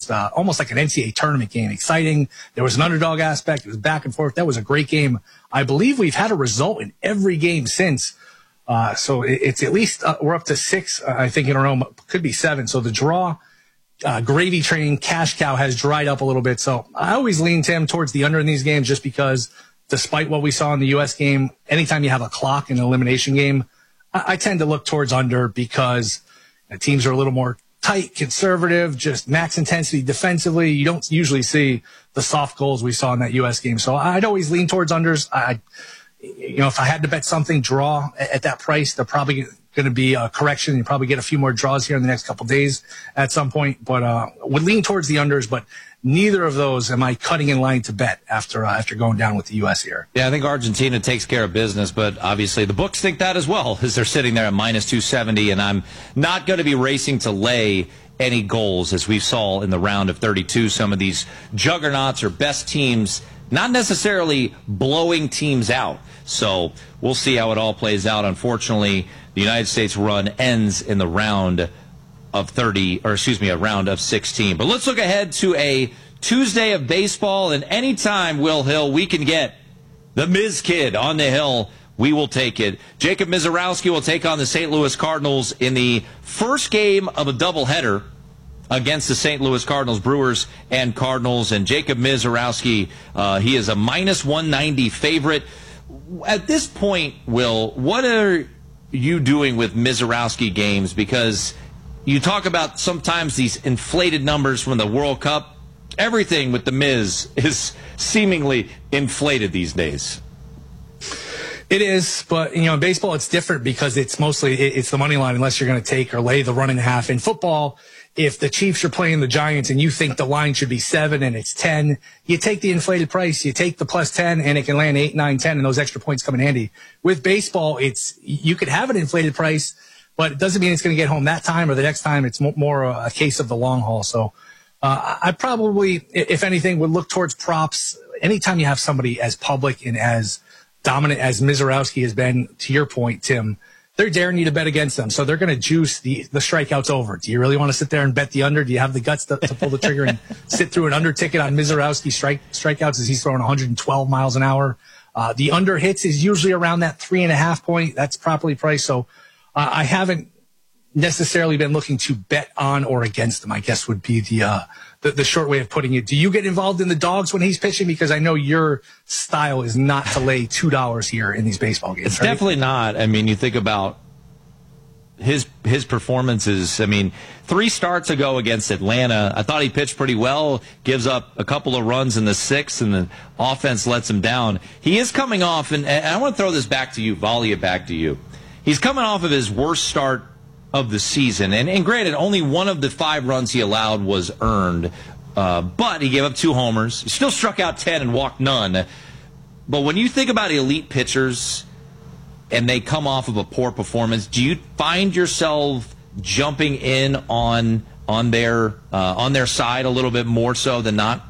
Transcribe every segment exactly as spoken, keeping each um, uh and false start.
almost uh, almost like an N C double A tournament game. Exciting. There was an underdog aspect. It was back and forth. That was a great game. I believe we've had a result in every game since. Uh, so it, it's at least uh, we're up to six, uh, I think, in a row. Could be seven. So the draw, uh, gravy train, cash cow has dried up a little bit. So I always lean, Tim, towards the under in these games just because despite what we saw in the U S game, anytime you have a clock in an elimination game, I, I tend to look towards under because the teams are a little more tight, conservative, just max intensity defensively. You don't usually see the soft goals we saw in that U S game. So I'd always lean towards unders. I, you know, if I had to bet something, draw at that price, they're probably going to be a correction. You probably get a few more draws here in the next couple of days at some point, but uh, would lean towards the unders, but neither of those am I cutting in line to bet after uh, after going down with the U S here. Yeah, I think Argentina takes care of business, but obviously the books think that as well, as they're sitting there at minus two seventy, and I'm not going to be racing to lay any goals, as we saw in the round of thirty-two. Some of these juggernauts or best teams not necessarily blowing teams out. So we'll see how it all plays out. Unfortunately, the United States run ends in the round of thirty, or excuse me, a round of sixteen. But let's look ahead to a Tuesday of baseball, and anytime, Will Hill, we can get the Miz Kid on the hill, we will take it. Jacob Misiorowski will take on the Saint Louis Cardinals in the first game of a doubleheader against the Saint Louis Cardinals, Brewers and Cardinals. And Jacob Misiorowski, uh, he is a minus one ninety favorite. At this point, Will, what are you doing with Misiorowski games? Because you talk about sometimes these inflated numbers from the World Cup. Everything with the Miz is seemingly inflated these days. It is, but, you know, in baseball it's different because it's mostly, it's the money line unless you're going to take or lay the run and a half. In football, if the Chiefs are playing the Giants and you think the line should be seven and it's ten, you take the inflated price, you take the plus ten, and it can land eight, nine, ten, and those extra points come in handy. With baseball, it's, you could have an inflated price, but it doesn't mean it's going to get home that time or the next time. It's more a case of the long haul. So uh, I probably, if anything, would look towards props. Anytime you have somebody as public and as dominant as Misiorowski has been, to your point, Tim, they're daring you to bet against them. So they're going to juice the, the strikeouts over. Do you really want to sit there and bet the under? Do you have the guts to, to pull the trigger and sit through an under ticket on Misiorowski strike, strikeouts as he's throwing one hundred twelve miles an hour? Uh, the under hits is usually around that three and a half point. That's properly priced. So uh, I haven't necessarily been looking to bet on or against them, I guess would be the, uh, the, the short way of putting it. Do you get involved in the dogs when he's pitching? Because I know your style is not to lay two dollars here in these baseball games. It's right? definitely not. I mean, you think about his his performances. I mean, three starts ago against Atlanta, I thought he pitched pretty well, gives up a couple of runs in the sixth, and the offense lets him down. He is coming off, and, and I want to throw this back to you, volley it back to you. He's coming off of his worst start of the season. And, and granted, only one of the five runs he allowed was earned, uh, but he gave up two homers. He still struck out ten and walked none. But when you think about elite pitchers and they come off of a poor performance, do you find yourself jumping in on on their uh, on their side a little bit more so than not?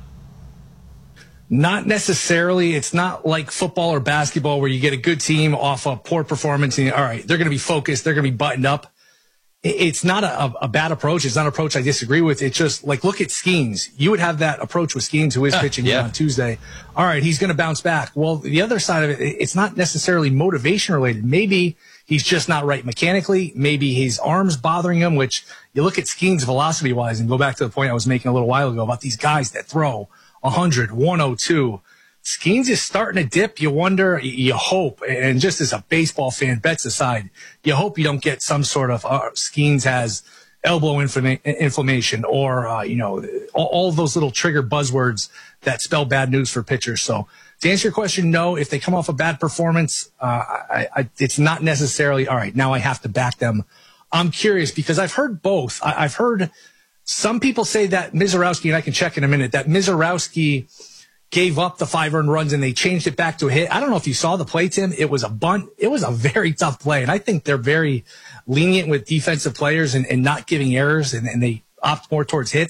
Not necessarily. It's not like football or basketball where you get a good team off a poor performance and, all right, they're going to be focused, they're going to be buttoned up. It's not a, a bad approach. It's not an approach I disagree with. It's just like, look at Skeens. You would have that approach with Skeens, who is yeah, pitching yeah. on Tuesday. All right, he's going to bounce back. Well, the other side of it, it's not necessarily motivation related. Maybe he's just not right mechanically. Maybe his arm's bothering him, which you look at Skeens velocity wise and go back to the point I was making a little while ago about these guys that throw one hundred, one oh two. Skeens is starting to dip. You wonder, you hope, and just as a baseball fan, bets aside, you hope you don't get some sort of uh, Skeens has elbow inflama- inflammation or, uh, you know, all, all those little trigger buzzwords that spell bad news for pitchers. So to answer your question, no, if they come off a bad performance, uh, I, I, it's not necessarily, all right, now I have to back them. I'm curious because I've heard both. I, I've heard some people say that Misiorowski, and I can check in a minute, that Misiorowski gave up the five earned runs and they changed it back to a hit. I don't know if you saw the play, Tim. It was a bunt. It was a very tough play. And I think they're very lenient with defensive players and, and not giving errors, and, and they opt more towards hits.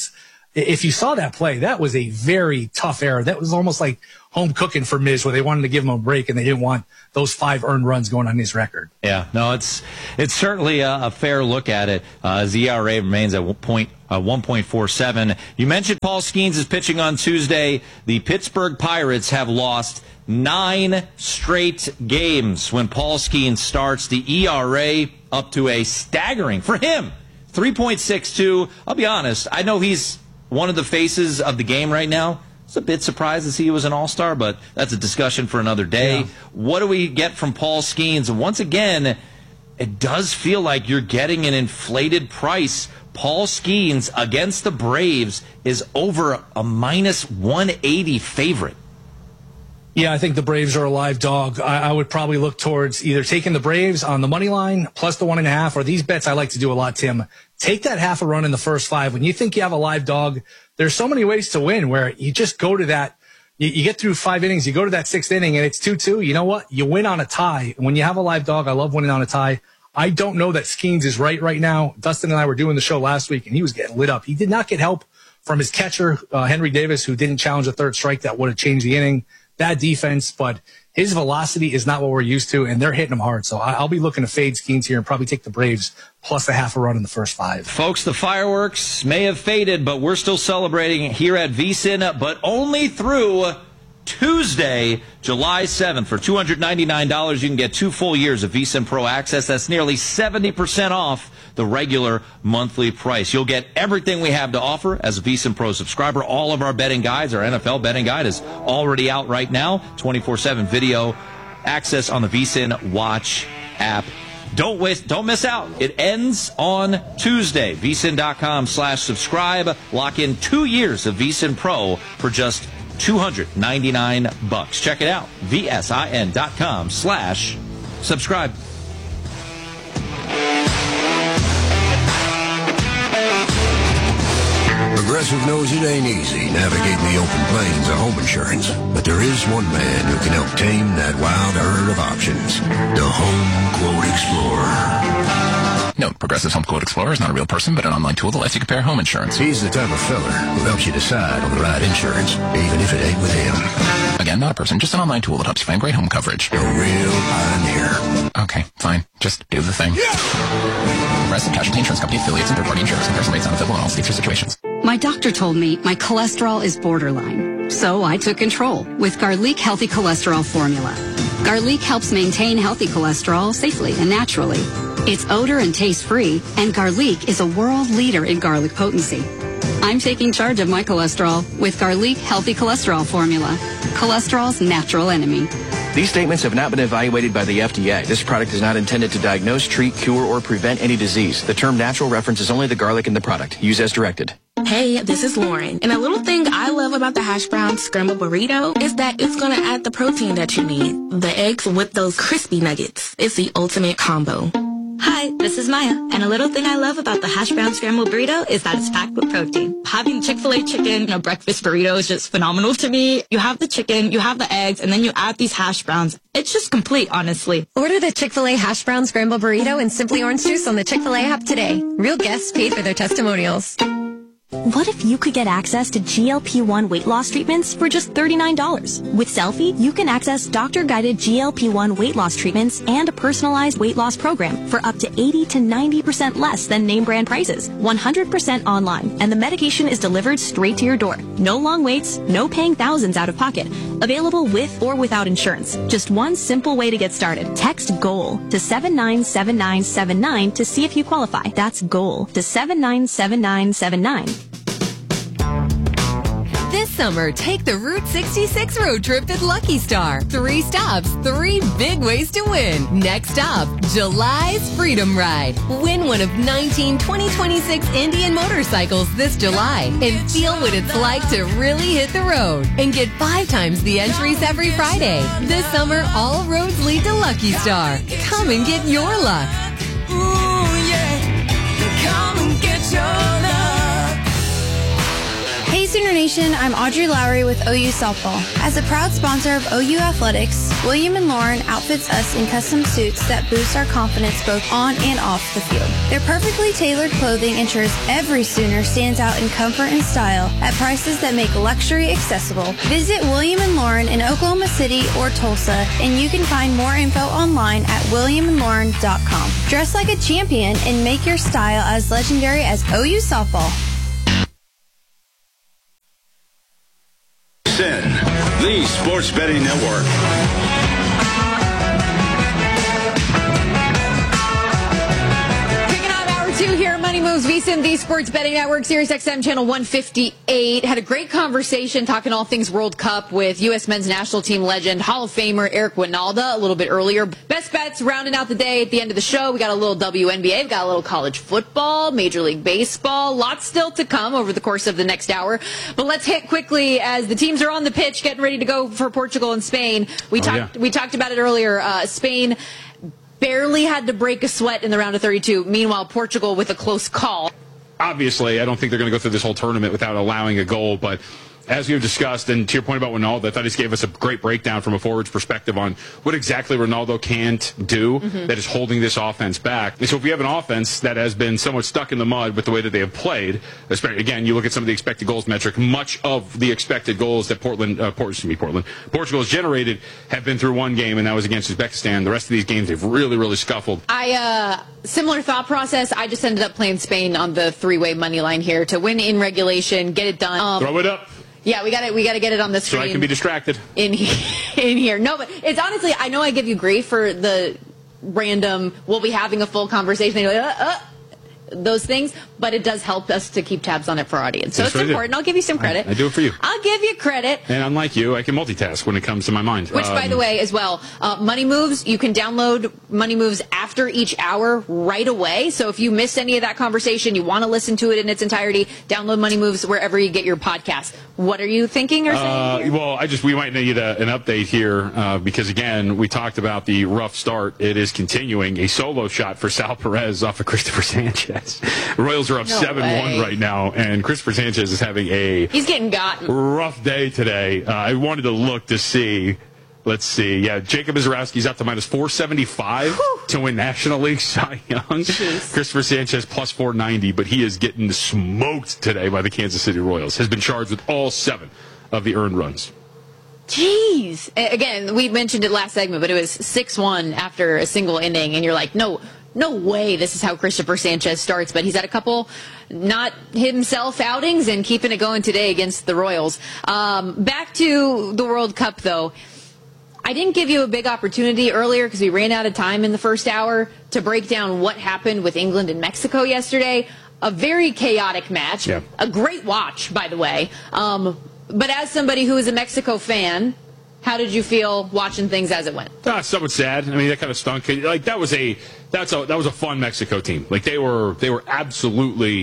if you saw that play, that was a very tough error. That was almost like home cooking for Miz, where they wanted to give him a break and they didn't want those five earned runs going on his record. Yeah, no, it's it's certainly a, a fair look at it. Uh, his E R A remains at one point, uh, one point four seven. You mentioned Paul Skeens is pitching on Tuesday. The Pittsburgh Pirates have lost nine straight games when Paul Skeens starts. The E R A up to a staggering, for him, three point six two. I'll be honest, I know he's one of the faces of the game right now. I was a bit surprised to see he was an all-star, but that's a discussion for another day. Yeah. What do we get from Paul Skeens? And once again, it does feel like you're getting an inflated price. Paul Skeens against the Braves is over a minus one eighty favorite. Yeah, I think the Braves are a live dog. I, I would probably look towards either taking the Braves on the money line plus the one and a half, or these bets I like to do a lot, Tim. Take that half a run in the first five. When you think you have a live dog, there's so many ways to win where you just go to that. You, you get through five innings, you go to that sixth inning, and it's two two. You know what? You win on a tie. And when you have a live dog, I love winning on a tie. I don't know that Skeens is right right now. Dustin and I were doing the show last week, and he was getting lit up. He did not get help from his catcher, uh, Henry Davis, who didn't challenge a third strike that would have changed the inning. Bad defense, but his velocity is not what we're used to, and they're hitting him hard. So I'll be looking to fade Skeens here and probably take the Braves plus a half a run in the first five. Folks, the fireworks may have faded, but we're still celebrating here at VSiN, but only through Tuesday, July seventh. For two hundred ninety-nine dollars, you can get two full years of VSiN Pro Access. That's nearly seventy percent off the regular monthly price. You'll get everything we have to offer as a VSiN Pro subscriber. All of our betting guides, our N F L betting guide is already out right now. twenty-four seven video access on the VSiN Watch app. Don't waste, don't miss out. It ends on Tuesday. VSiN.com slash subscribe. Lock in two years of VSiN Pro for just two hundred ninety-nine bucks. Check it out. VSIN.com slash subscribe. Progressive knows it ain't easy navigating the open plains of home insurance, but there is one man who can help tame that wild herd of options. The Home Quote Explorer. No, Progressive's Home Quote Explorer is not a real person, but an online tool that lets you compare home insurance. He's the type of fella who helps you decide on the right insurance, even if it ain't with him. Again, not a person, just an online tool that helps you find great home coverage. A real pioneer. Okay, fine. Just do the thing. Yeah. Progressive Casualty Insurance Company, affiliates, and third-party insurers. Comparison rates not available in all states or situations. My doctor told me my cholesterol is borderline, so I took control with Garlic Healthy Cholesterol Formula. Garlic helps maintain healthy cholesterol safely and naturally. It's odor and taste free, and Garlic is a world leader in garlic potency. I'm taking charge of my cholesterol with Garlic Healthy Cholesterol Formula, cholesterol's natural enemy. These statements have not been evaluated by the F D A. This product is not intended to diagnose, treat, cure, or prevent any disease. The term natural references only the garlic in the product. Use as directed. Hey, this is Lauren. And a little thing I love about the hash brown scramble burrito is that it's going to add the protein that you need. The eggs with those crispy nuggets. It's the ultimate combo. Hi, this is Maya, and a little thing I love about the hash brown scrambled burrito is that it's packed with protein. Having Chick-fil-A chicken in a breakfast burrito is just phenomenal to me. You have the chicken, you have the eggs, and then you add these hash browns. It's just complete, honestly. Order the Chick-fil-A hash brown scrambled burrito and Simply Orange Juice on the Chick-fil-A app today. Real guests paid for their testimonials. What if you could get access to G L P one weight loss treatments for just thirty-nine dollars? With Selfie, you can access doctor-guided G L P one weight loss treatments and a personalized weight loss program for up to eighty to ninety percent less than name brand prices, one hundred percent online, and the medication is delivered straight to your door. No long waits, no paying thousands out of pocket. Available with or without insurance. Just one simple way to get started. Text GOAL to seven nine seven nine seven nine to see if you qualify. That's GOAL to seven nine seven nine seven nine. This summer, take the Route sixty-six road trip to Lucky Star. Three stops, three big ways to win. Next stop, July's Freedom Ride. Win one of nineteen twenty twenty-six Indian motorcycles this July and feel what it's like to really hit the road. And get five times the entries every Friday. This summer, all roads lead to Lucky Star. Come and get your luck. Ooh, yeah. Come and get your luck. Hey Sooner Nation, I'm Audrey Lowry with O U Softball. As a proud sponsor of O U Athletics, William and Lauren outfits us in custom suits that boost our confidence both on and off the field. Their perfectly tailored clothing ensures every Sooner stands out in comfort and style at prices that make luxury accessible. Visit William and Lauren in Oklahoma City or Tulsa, and you can find more info online at william and lauren dot com. Dress like a champion and make your style as legendary as O U Softball. The Sports Betting Network. Two here, Money Moves, VSiN, the Sports Betting Network, Sirius X M Channel one fifty-eight. Had a great conversation talking all things World Cup with U S men's national team legend, Hall of Famer Eric Wynalda a little bit earlier. Best bets rounding out the day at the end of the show. We got a little W N B A, we got a little college football, Major League Baseball. Lots still to come over the course of the next hour. But let's hit quickly as the teams are on the pitch, getting ready to go for Portugal and Spain. We oh, talked yeah. we talked about it earlier. Uh, Spain barely had to break a sweat in the round of thirty-two. Meanwhile, Portugal with a close call. Obviously, I don't think they're going to go through this whole tournament without allowing a goal, but as we've discussed, and to your point about Ronaldo, I thought he gave us a great breakdown from a forward's perspective on what exactly Ronaldo can't do mm-hmm. that is holding this offense back. And so if we have an offense that has been somewhat stuck in the mud with the way that they have played, especially, again, you look at some of the expected goals metric, much of the expected goals that Portland, uh, Port, excuse me, Portland, Portugal has generated have been through one game, and that was against Uzbekistan. The rest of these games, they've really, really scuffled. I, uh, similar thought process. I just ended up playing Spain on the three-way money line here to win in regulation, get it done. Um, Throw it up. Yeah, we got to we got to get it on the screen. So I can be distracted. In in here. No, but it's honestly, I know I give you grief for the random, we'll be having a full conversation. And you're like, uh, uh, those things, but it does help us to keep tabs on it for our audience. So That's it's important. I'll give you some credit. I, I do it for you. I'll give you credit. And unlike you, I can multitask when it comes to my mind. Which, um, by the way, as well, uh, Money Moves, you can download Money Moves after each hour right away. So if you missed any of that conversation, you want to listen to it in its entirety, download Money Moves wherever you get your podcast. What are you thinking or saying? Uh, well, I just we might need a, an update here uh, because, again, we talked about the rough start. It is continuing. A solo shot for Sal Perez off of Christopher Sanchez. Royals are up seven one no right now, and Christopher Sanchez is having a He's getting gotten. rough day today. Uh, I wanted to look to see. Let's see. Yeah, Jacob Mizorowski's up to minus four seventy-five Whew. to win National League Cy Young. Jeez. Christopher Sanchez plus four ninety, but he is getting smoked today by the Kansas City Royals. Has been charged with all seven of the earned runs. Jeez. Again, we mentioned it last segment, but it was six one after a single inning, and you're like, no, no way this is how Christopher Sanchez starts. But he's had a couple not himself outings and keeping it going today against the Royals. Um, back to the World Cup, though. I didn't give you a big opportunity earlier because we ran out of time in the first hour to break down what happened with England and Mexico yesterday. A very chaotic match. Yeah. A great watch, by the way. Um, but as somebody who is a Mexico fan, how did you feel watching things as it went? Uh, somewhat sad. I mean, that kind of stunk. Like that was a that's a that was a fun Mexico team. Like they were they were absolutely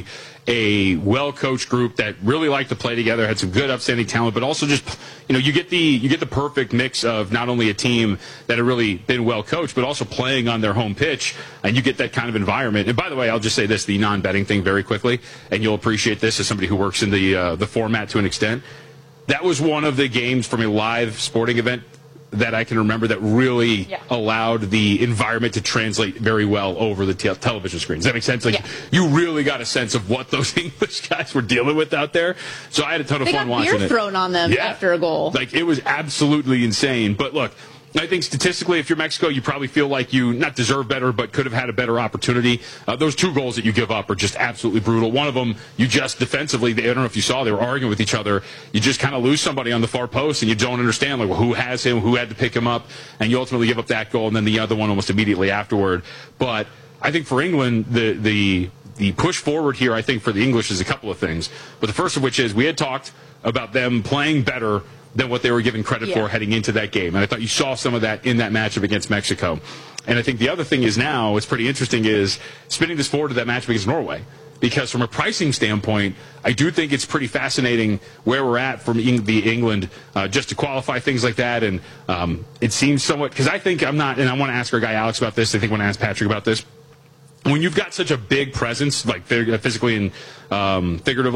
a well-coached group that really liked to play together, had some good upstanding talent, but also just, you know, you get the you get the perfect mix of not only a team that had really been well-coached, but also playing on their home pitch, and you get that kind of environment. And by the way, I'll just say this, the non-betting thing very quickly, and you'll appreciate this as somebody who works in the uh, the format to an extent. That was one of the games from a live sporting event that I can remember that really yeah. allowed the environment to translate very well over the te- television screen. Does that make sense? Like yeah. you really got a sense of what those English guys were dealing with out there. So I had a ton of they fun got watching beer it. thrown on them yeah. after a goal. Like it was absolutely insane. But look, I think statistically, if you're Mexico, you probably feel like you not deserve better, but could have had a better opportunity. Uh, those two goals that you give up are just absolutely brutal. One of them, you just defensively, they, I don't know if you saw, they were arguing with each other. You just kind of lose somebody on the far post, and you don't understand like well, who has him, who had to pick him up, and you ultimately give up that goal, and then the other one almost immediately afterward. But I think for England, the the the push forward here, I think for the English is a couple of things. But the first of which is we had talked about them playing better than what they were given credit yeah. for heading into that game. And I thought you saw some of that in that matchup against Mexico. And I think the other thing is now, what's pretty interesting is spinning this forward to that match against Norway. Because from a pricing standpoint, I do think it's pretty fascinating where we're at from the England uh, just to qualify things like that. And um, it seems somewhat, because I think I'm not, and I want to ask our guy Alex about this, I think I want to ask Patrick about this. When you've got such a big presence, like physically and um, figuratively,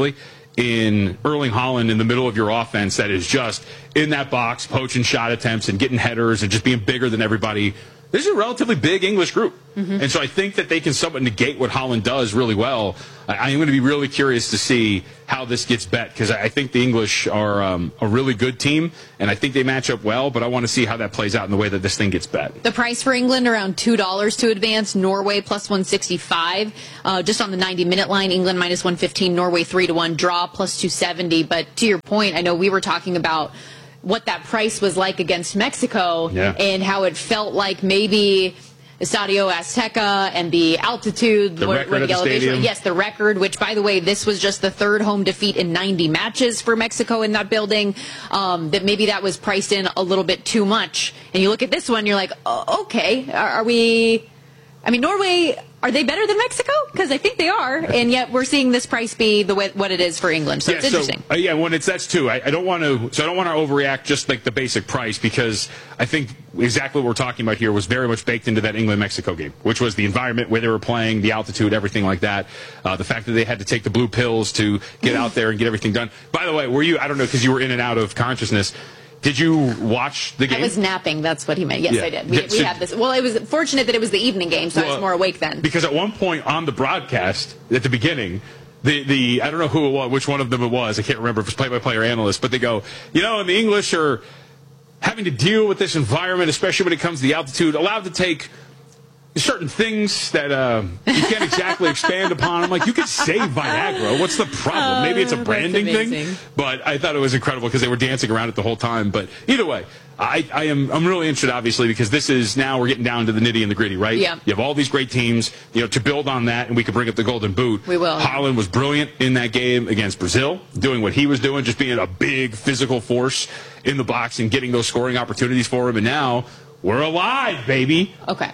in Erling Haaland in the middle of your offense that is just in that box, poaching shot attempts and getting headers and just being bigger than everybody. This is a relatively big English group. Mm-hmm. And so I think that they can somewhat negate what Haaland does really well. I, I am going to be really curious to see how this gets bet, because I, I think the English are um, a really good team, and I think they match up well, but I want to see how that plays out in the way that this thing gets bet. The price for England, around two dollars to advance. Norway, plus one sixty-five. Uh, just on the ninety-minute line, England, minus one fifteen. Norway, three to one. Draw, plus two seventy. But to your point, I know we were talking about what that price was like against Mexico, yeah. and how it felt like maybe Estadio Azteca and the altitude, the where, record where the at the elevation. stadium. Yes, the record, which, by the way, this was just the third home defeat in ninety matches for Mexico in that building, um, that maybe that was priced in a little bit too much. And you look at this one, you're like, oh, okay, are, are we... I mean, Norway, are they better than Mexico? Because I think they are, and yet we're seeing this price be the way, what it is for England. So yeah, it's interesting. So, uh, yeah, when it's that's too. I, I don't want to. So I don't want to overreact just like the basic price, because I think exactly what we're talking about here was very much baked into that England-Mexico game, which was the environment where they were playing, the altitude, everything like that. Uh, the fact that they had to take the blue pills to get out there and get everything done. By the way, were you? I don't know, because you were in and out of consciousness. Did you watch the game? I was napping. That's what he meant. Yes, Yeah. I did. We, Yeah, we so- had this. Well, it was fortunate that it was the evening game, so I Well, was more awake then. Because at one point on the broadcast, at the beginning, the, the I don't know who it was, which one of them it was. I can't remember if it was play-by-play or analyst, but they go, you know, and the English are having to deal with this environment, especially when it comes to the altitude, allowed to take certain things that uh, you can't exactly expand upon. I'm like, you could say Viagra. What's the problem? Maybe it's a Uh, branding that's thing. amazing. But I thought it was incredible because they were dancing around it the whole time. But either way, I, I am I'm really interested, obviously, because this is now we're getting down to the nitty and the gritty, right? Yeah. You have all these great teams, you know, to build on that, and we can bring up the Golden Boot. We will. Haaland was brilliant in that game against Brazil, doing what he was doing, just being a big physical force in the box and getting those scoring opportunities for him. And now we're alive, baby. Okay.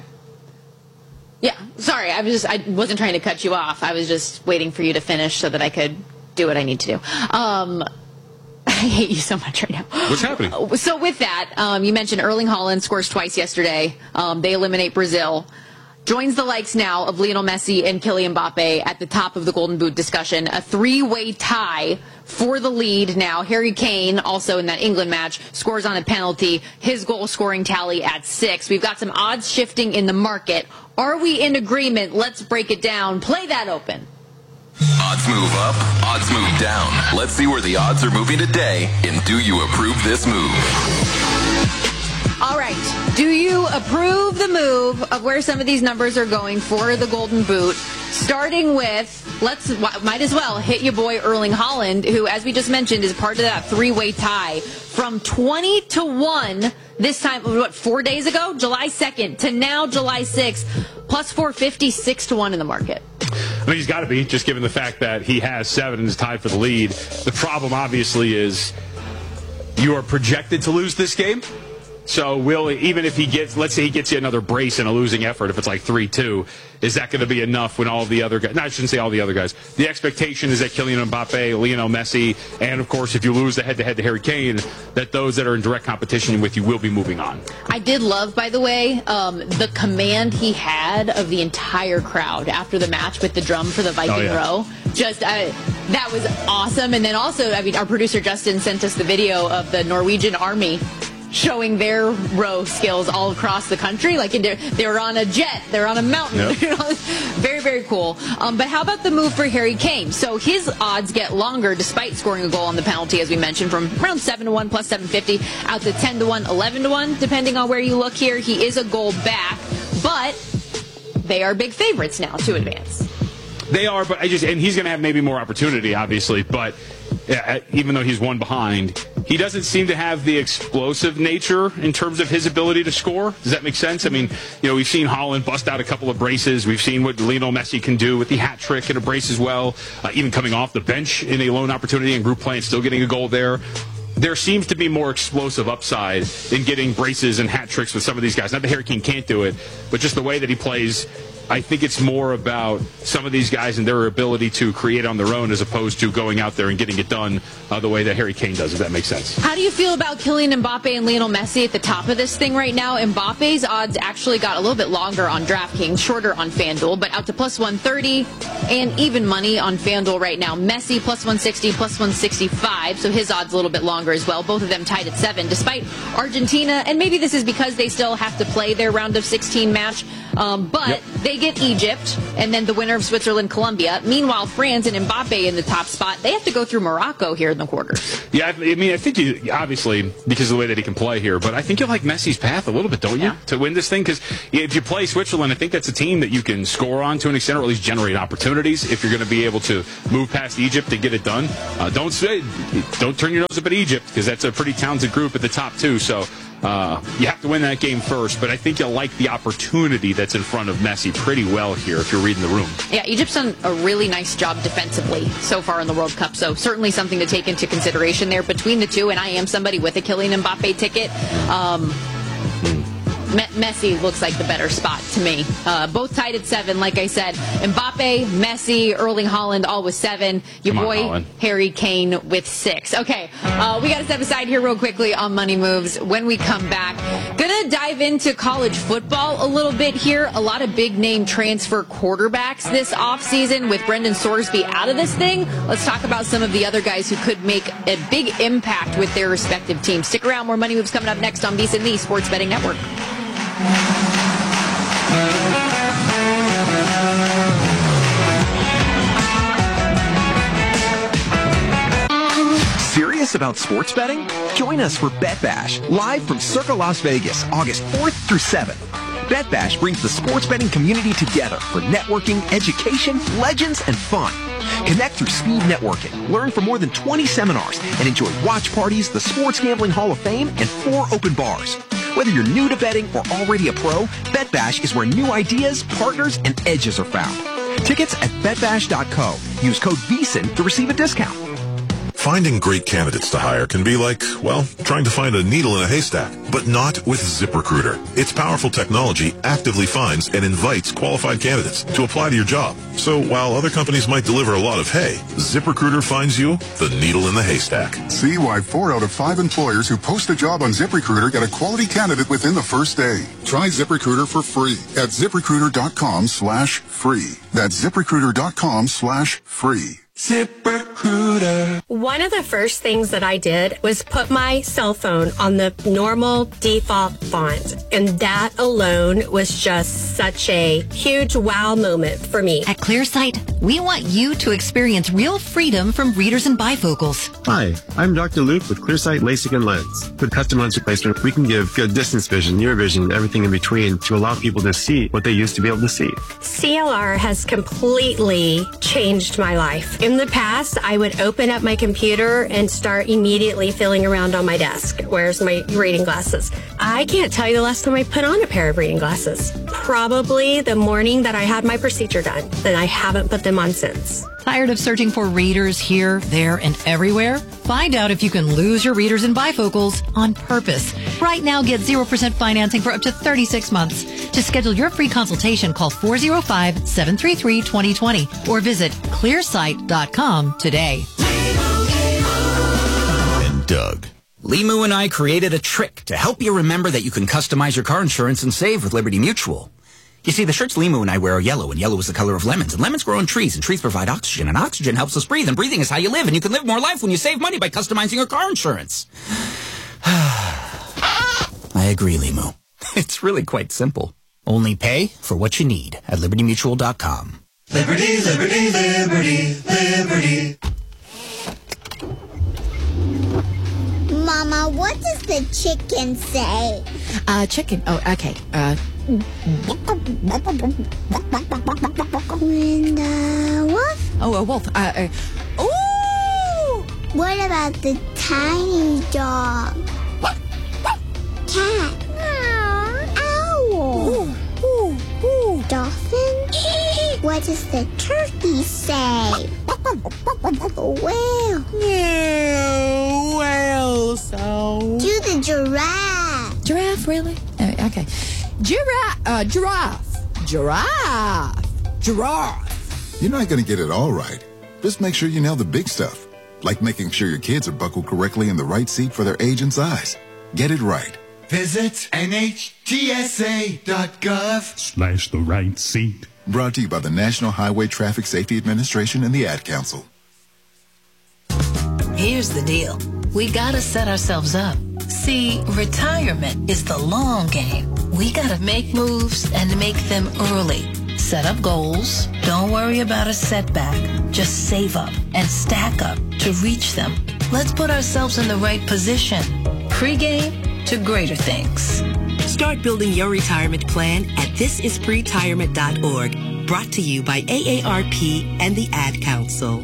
Yeah, sorry, I was just I wasn't trying to cut you off. I was just waiting for you to finish so that I could do what I need to do. Um, I hate you so much right now. What's happening? So with that, um, you mentioned Erling Haaland scores twice yesterday. Um, they eliminate Brazil. Joins the likes now of Lionel Messi and Kylian Mbappe at the top of the Golden Boot discussion. A three-way tie for the lead now. Harry Kane, also in that England match, scores on a penalty. His goal-scoring tally at six. We've got some odds shifting in the market. Are we in agreement? Let's break it down. Play that open. Odds move up, odds move down. Let's see where the odds are moving today, and do you approve this move? All right. Do you approve the move of where some of these numbers are going for the Golden Boot? Starting with, let's might as well hit your boy Erling Haaland, who, as we just mentioned, is part of that three-way tie from twenty to one this time, what, four days ago? July second to now July sixth, plus four fifty, six to one in the market. I mean, he's got to be, just given the fact that he has seven and is tied for the lead. The problem, obviously, is you are projected to lose this game. So will even if he gets, let's say he gets you another brace in a losing effort, if it's like three two, is that going to be enough when all the other guys, no, I shouldn't say all the other guys. The expectation is that Kylian Mbappe, Lionel Messi, and of course if you lose the head-to-head to Harry Kane, that those that are in direct competition with you will be moving on. I did love, by the way, um, the command he had of the entire crowd after the match with the drum for the Viking Oh, yeah. row. Just, uh, that was awesome. And then also, I mean, our producer Justin sent us the video of the Norwegian army showing their row skills all across the country. Like they're, they're on a jet, they're on a mountain. Yep. You know, very, very cool. Um, but how about the move for Harry Kane? So his odds get longer despite scoring a goal on the penalty, as we mentioned, from around seven to one plus seven fifty out to ten to one, eleven to one, depending on where you look here. He is a goal back, but they are big favorites now to advance. They are, but I just, and he's going to have maybe more opportunity, obviously, but uh, even though he's one behind, he doesn't seem to have the explosive nature in terms of his ability to score. Does that make sense? I mean, you know, we've seen Haaland bust out a couple of braces. We've seen what Lionel Messi can do with the hat trick and a brace as well, uh, even coming off the bench in a lone opportunity and group play and still getting a goal there. There seems to be more explosive upside in getting braces and hat tricks with some of these guys. Not that Harry Kane can't do it, but just the way that he plays I think it's more about some of these guys and their ability to create on their own as opposed to going out there and getting it done uh, the way that Harry Kane does, if that makes sense. How do you feel about Kylian Mbappe and Lionel Messi at the top of this thing right now? Mbappe's odds actually got a little bit longer on DraftKings, shorter on FanDuel, but out to plus one thirty and even money on FanDuel right now. Messi plus one sixty, plus one sixty-five, so his odds a little bit longer as well. Both of them tied at seven, despite Argentina, and maybe this is because they still have to play their round of sixteen match, um, but yep. they get Egypt, and then the winner of Switzerland, Colombia. Meanwhile, France and Mbappe in the top spot. They have to go through Morocco here in the quarters. Yeah, I mean, I think you, obviously, because of the way that he can play here, but I think you like Messi's path a little bit, don't you, yeah. to win this thing? Because if you play Switzerland, I think that's a team that you can score on to an extent, or at least generate opportunities if you're going to be able to move past Egypt and get it done. Uh, don't say, don't turn your nose up at Egypt, because that's a pretty talented group at the top, too. So uh, you have to win that game first, but I think you'll like the opportunity that's in front of Messi pretty well here if you're reading the room. Yeah, Egypt's done a really nice job defensively so far in the World Cup, so certainly something to take into consideration there between the two, and I am somebody with a Kylian Mbappe ticket. Um, Messi looks like the better spot to me. Uh, both tied at seven, like I said. Mbappe, Messi, Erling Haaland, all with seven. Your Come boy, on, Harry Kane, with six. Okay, uh, we got to step aside here real quickly on Money Moves. When we come back, gonna dive into college football a little bit here. A lot of big-name transfer quarterbacks this offseason with Brendan Sorsby out of this thing. Let's talk about some of the other guys who could make a big impact with their respective teams. Stick around. More Money Moves coming up next on VSiN, the Sports Betting Network. Serious about sports betting? Join us for Bet Bash, live from Circa Las Vegas, August fourth through seventh. Bet Bash brings the sports betting community together for networking, education, legends, and fun. Connect through speed networking, learn from more than twenty seminars, and enjoy watch parties, the Sports Gambling Hall of Fame, and four open bars. Whether you're new to betting or already a pro, Bet Bash is where new ideas, partners, and edges are found. Tickets at bet bash dot co. Use code VSiN to receive a discount. Finding great candidates to hire can be like, well, trying to find a needle in a haystack, but not with ZipRecruiter. Its powerful technology actively finds and invites qualified candidates to apply to your job. So while other companies might deliver a lot of hay, ZipRecruiter finds you the needle in the haystack. See why four out of five employers who post a job on ZipRecruiter get a quality candidate within the first day. Try ZipRecruiter for free at ZipRecruiter.com slash free. That's ZipRecruiter.com slash free. ZipRecruiter. One of the first things that I did was put my cell phone on the normal default font, and that alone was just such a huge wow moment for me. At ClearSight, we want you to experience real freedom from readers and bifocals. Hi, I'm Doctor Luke with ClearSight LASIK and Lens. With custom lens replacement, we can give good distance vision, near vision, and everything in between to allow people to see what they used to be able to see. C L R has completely changed my life. In the past, I would open up my computer and start immediately feeling around on my desk. Where's my reading glasses? I can't tell you the last time I put on a pair of reading glasses. Probably the morning that I had my procedure done. Then I haven't put them on since. Tired of searching for readers here, there, and everywhere? Find out if you can lose your readers and bifocals on purpose. Right now, get zero percent financing for up to thirty-six months. To schedule your free consultation, call four oh five, seven three three, two oh two oh or visit clear sight dot com today. And Doug. Limu and I created a trick to help you remember that you can customize your car insurance and save with Liberty Mutual. You see, the shirts Limu and I wear are yellow, and yellow is the color of lemons, and lemons grow on trees, and trees provide oxygen, and oxygen helps us breathe, and breathing is how you live, and you can live more life when you save money by customizing your car insurance. I agree, Limu. It's really quite simple. Only pay for what you need at liberty mutual dot com. Liberty, liberty, liberty, liberty. Mama, what does the chicken say? Uh, chicken. Oh, okay. Uh. And the wolf? Oh, a wolf. Uh, uh, ooh! What about the tiny dog? Cat? Owl? Ooh, ooh, ooh. Dolphin? What does the turkey say? Whale? Yeah, whale, so... Do the giraffe. Giraffe, really? Uh, okay. Giraffe, uh, giraffe. Giraffe. Giraffe. You're not going to get it all right. Just make sure you nail the big stuff, like making sure your kids are buckled correctly in the right seat for their age and size. Get it right. Visit N H T S A dot gov slash the right seat. Brought to you by the National Highway Traffic Safety Administration and the Ad Council. Here's the deal. We gotta set ourselves up. See, retirement is the long game. We gotta make moves and make them early. Set up goals. Don't worry about a setback. Just save up and stack up to reach them. Let's put ourselves in the right position. Pre-game to greater things. Start building your retirement plan at this is pretirement dot org. Brought to you by A A R P and the Ad Council.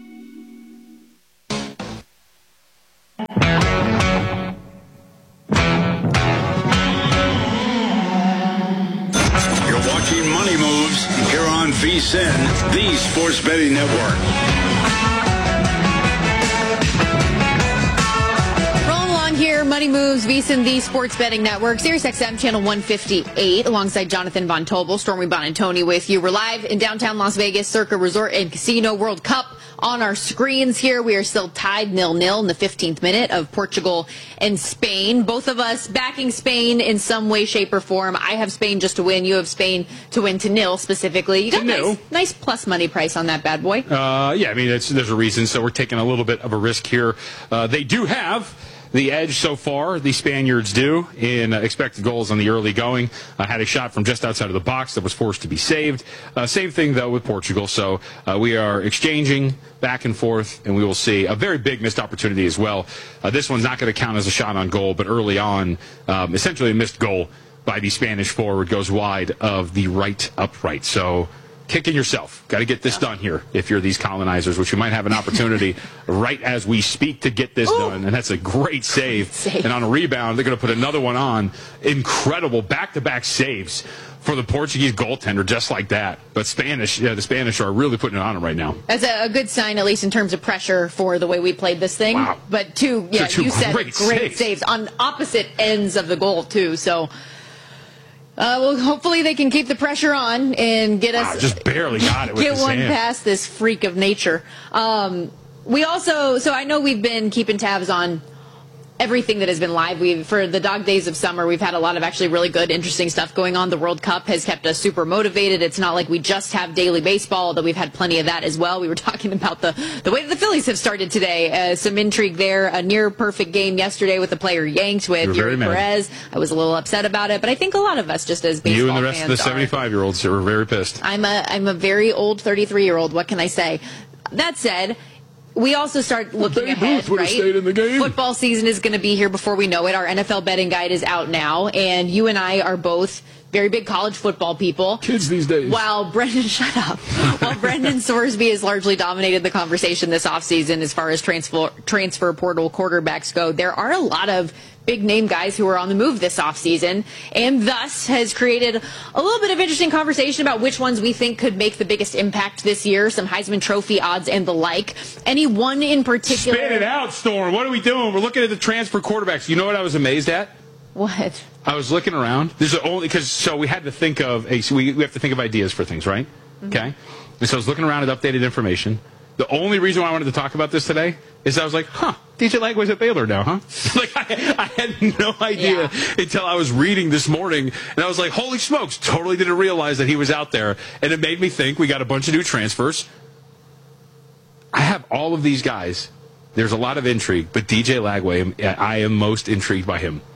You're watching Money Moves here on V S I N, the Sports Betting Network. Here, Money Moves, V S I N, the Sports Betting Network, Sirius X M channel one fifty-eight, alongside Jonathan Von Tobel, Stormy Bonantoni with you. We're live in downtown Las Vegas, Circa Resort and Casino. World Cup on our screens here. We are still tied nil-nil in the fifteenth minute of Portugal and Spain. Both of us backing Spain in some way, shape, or form. I have Spain just to win. You have Spain to win to nil specifically. You got a nice, nice plus money price on that bad boy. Uh, yeah, I mean, it's, there's a reason, so we're taking a little bit of a risk here. Uh, they do have the edge so far, the Spaniards do, in uh, expected goals on the early going. Uh, had a shot from just outside of the box that was forced to be saved. Uh, same thing, though, with Portugal. So uh, we are exchanging back and forth, and we will see a very big missed opportunity as well. Uh, this one's not going to count as a shot on goal, but early on, um, essentially a missed goal by the Spanish forward goes wide of the right upright. So kicking yourself. Got to get this done here if you're these colonizers, which you might have an opportunity right as we speak to get this Ooh. done. And that's a great save. save. And on a rebound, they're going to put another one on. Incredible back-to-back saves for the Portuguese goaltender just like that. But Spanish, yeah, the Spanish are really putting it on him right now. That's a, a good sign, at least in terms of pressure for the way we played this thing. Wow. But two, yeah, two you said great, great saves. saves on opposite ends of the goal, too. So Uh, well, hopefully they can keep the pressure on and get us. Wow, just barely got it with get his one hand. past this freak of nature. Um, we also, so I know we've been keeping tabs on everything that has been live. We for the dog days of summer, we've had a lot of actually really good, interesting stuff going on. The World Cup has kept us super motivated. It's not like we just have daily baseball, although we've had plenty of that as well. We were talking about the the way that the Phillies have started today. Uh, some intrigue there. A near perfect game yesterday with the player yanked with Yuri Perez. I was a little upset about it, but I think a lot of us, just as baseball you and the rest fans of the seventy-five-year-olds were very pissed. I'm a I'm a very old thirty-three-year-old. What can I say? That said, we also start looking Babe ahead, Ruth would have right? stayed in the game. Football season is going to be here before we know it. Our N F L betting guide is out now, and you and I are both very big college football people. Kids these days. While Brendan, shut up. While Brendan Sorsby has largely dominated the conversation this offseason as far as transfer transfer portal quarterbacks go, there are a lot of big-name guys who are on the move this offseason, and thus has created a little bit of interesting conversation about which ones we think could make the biggest impact this year, some Heisman Trophy odds and the like. Any one in particular? Spit it out, Storm. What are we doing? We're looking at the transfer quarterbacks. You know what I was amazed at? What? I was looking around. There's a only because so we had to think of a so we, we have to think of ideas for things, right? Mm-hmm. Okay. And so I was looking around at updated information. The only reason why I wanted to talk about this today is I was like, huh, D J Lagway's at Baylor now, huh? Like, I, I had no idea yeah. until I was reading this morning, and I was like, holy smokes, totally didn't realize that he was out there. And it made me think we got a bunch of new transfers. I have all of these guys. There's a lot of intrigue, but D J Lagway, I am most intrigued by him.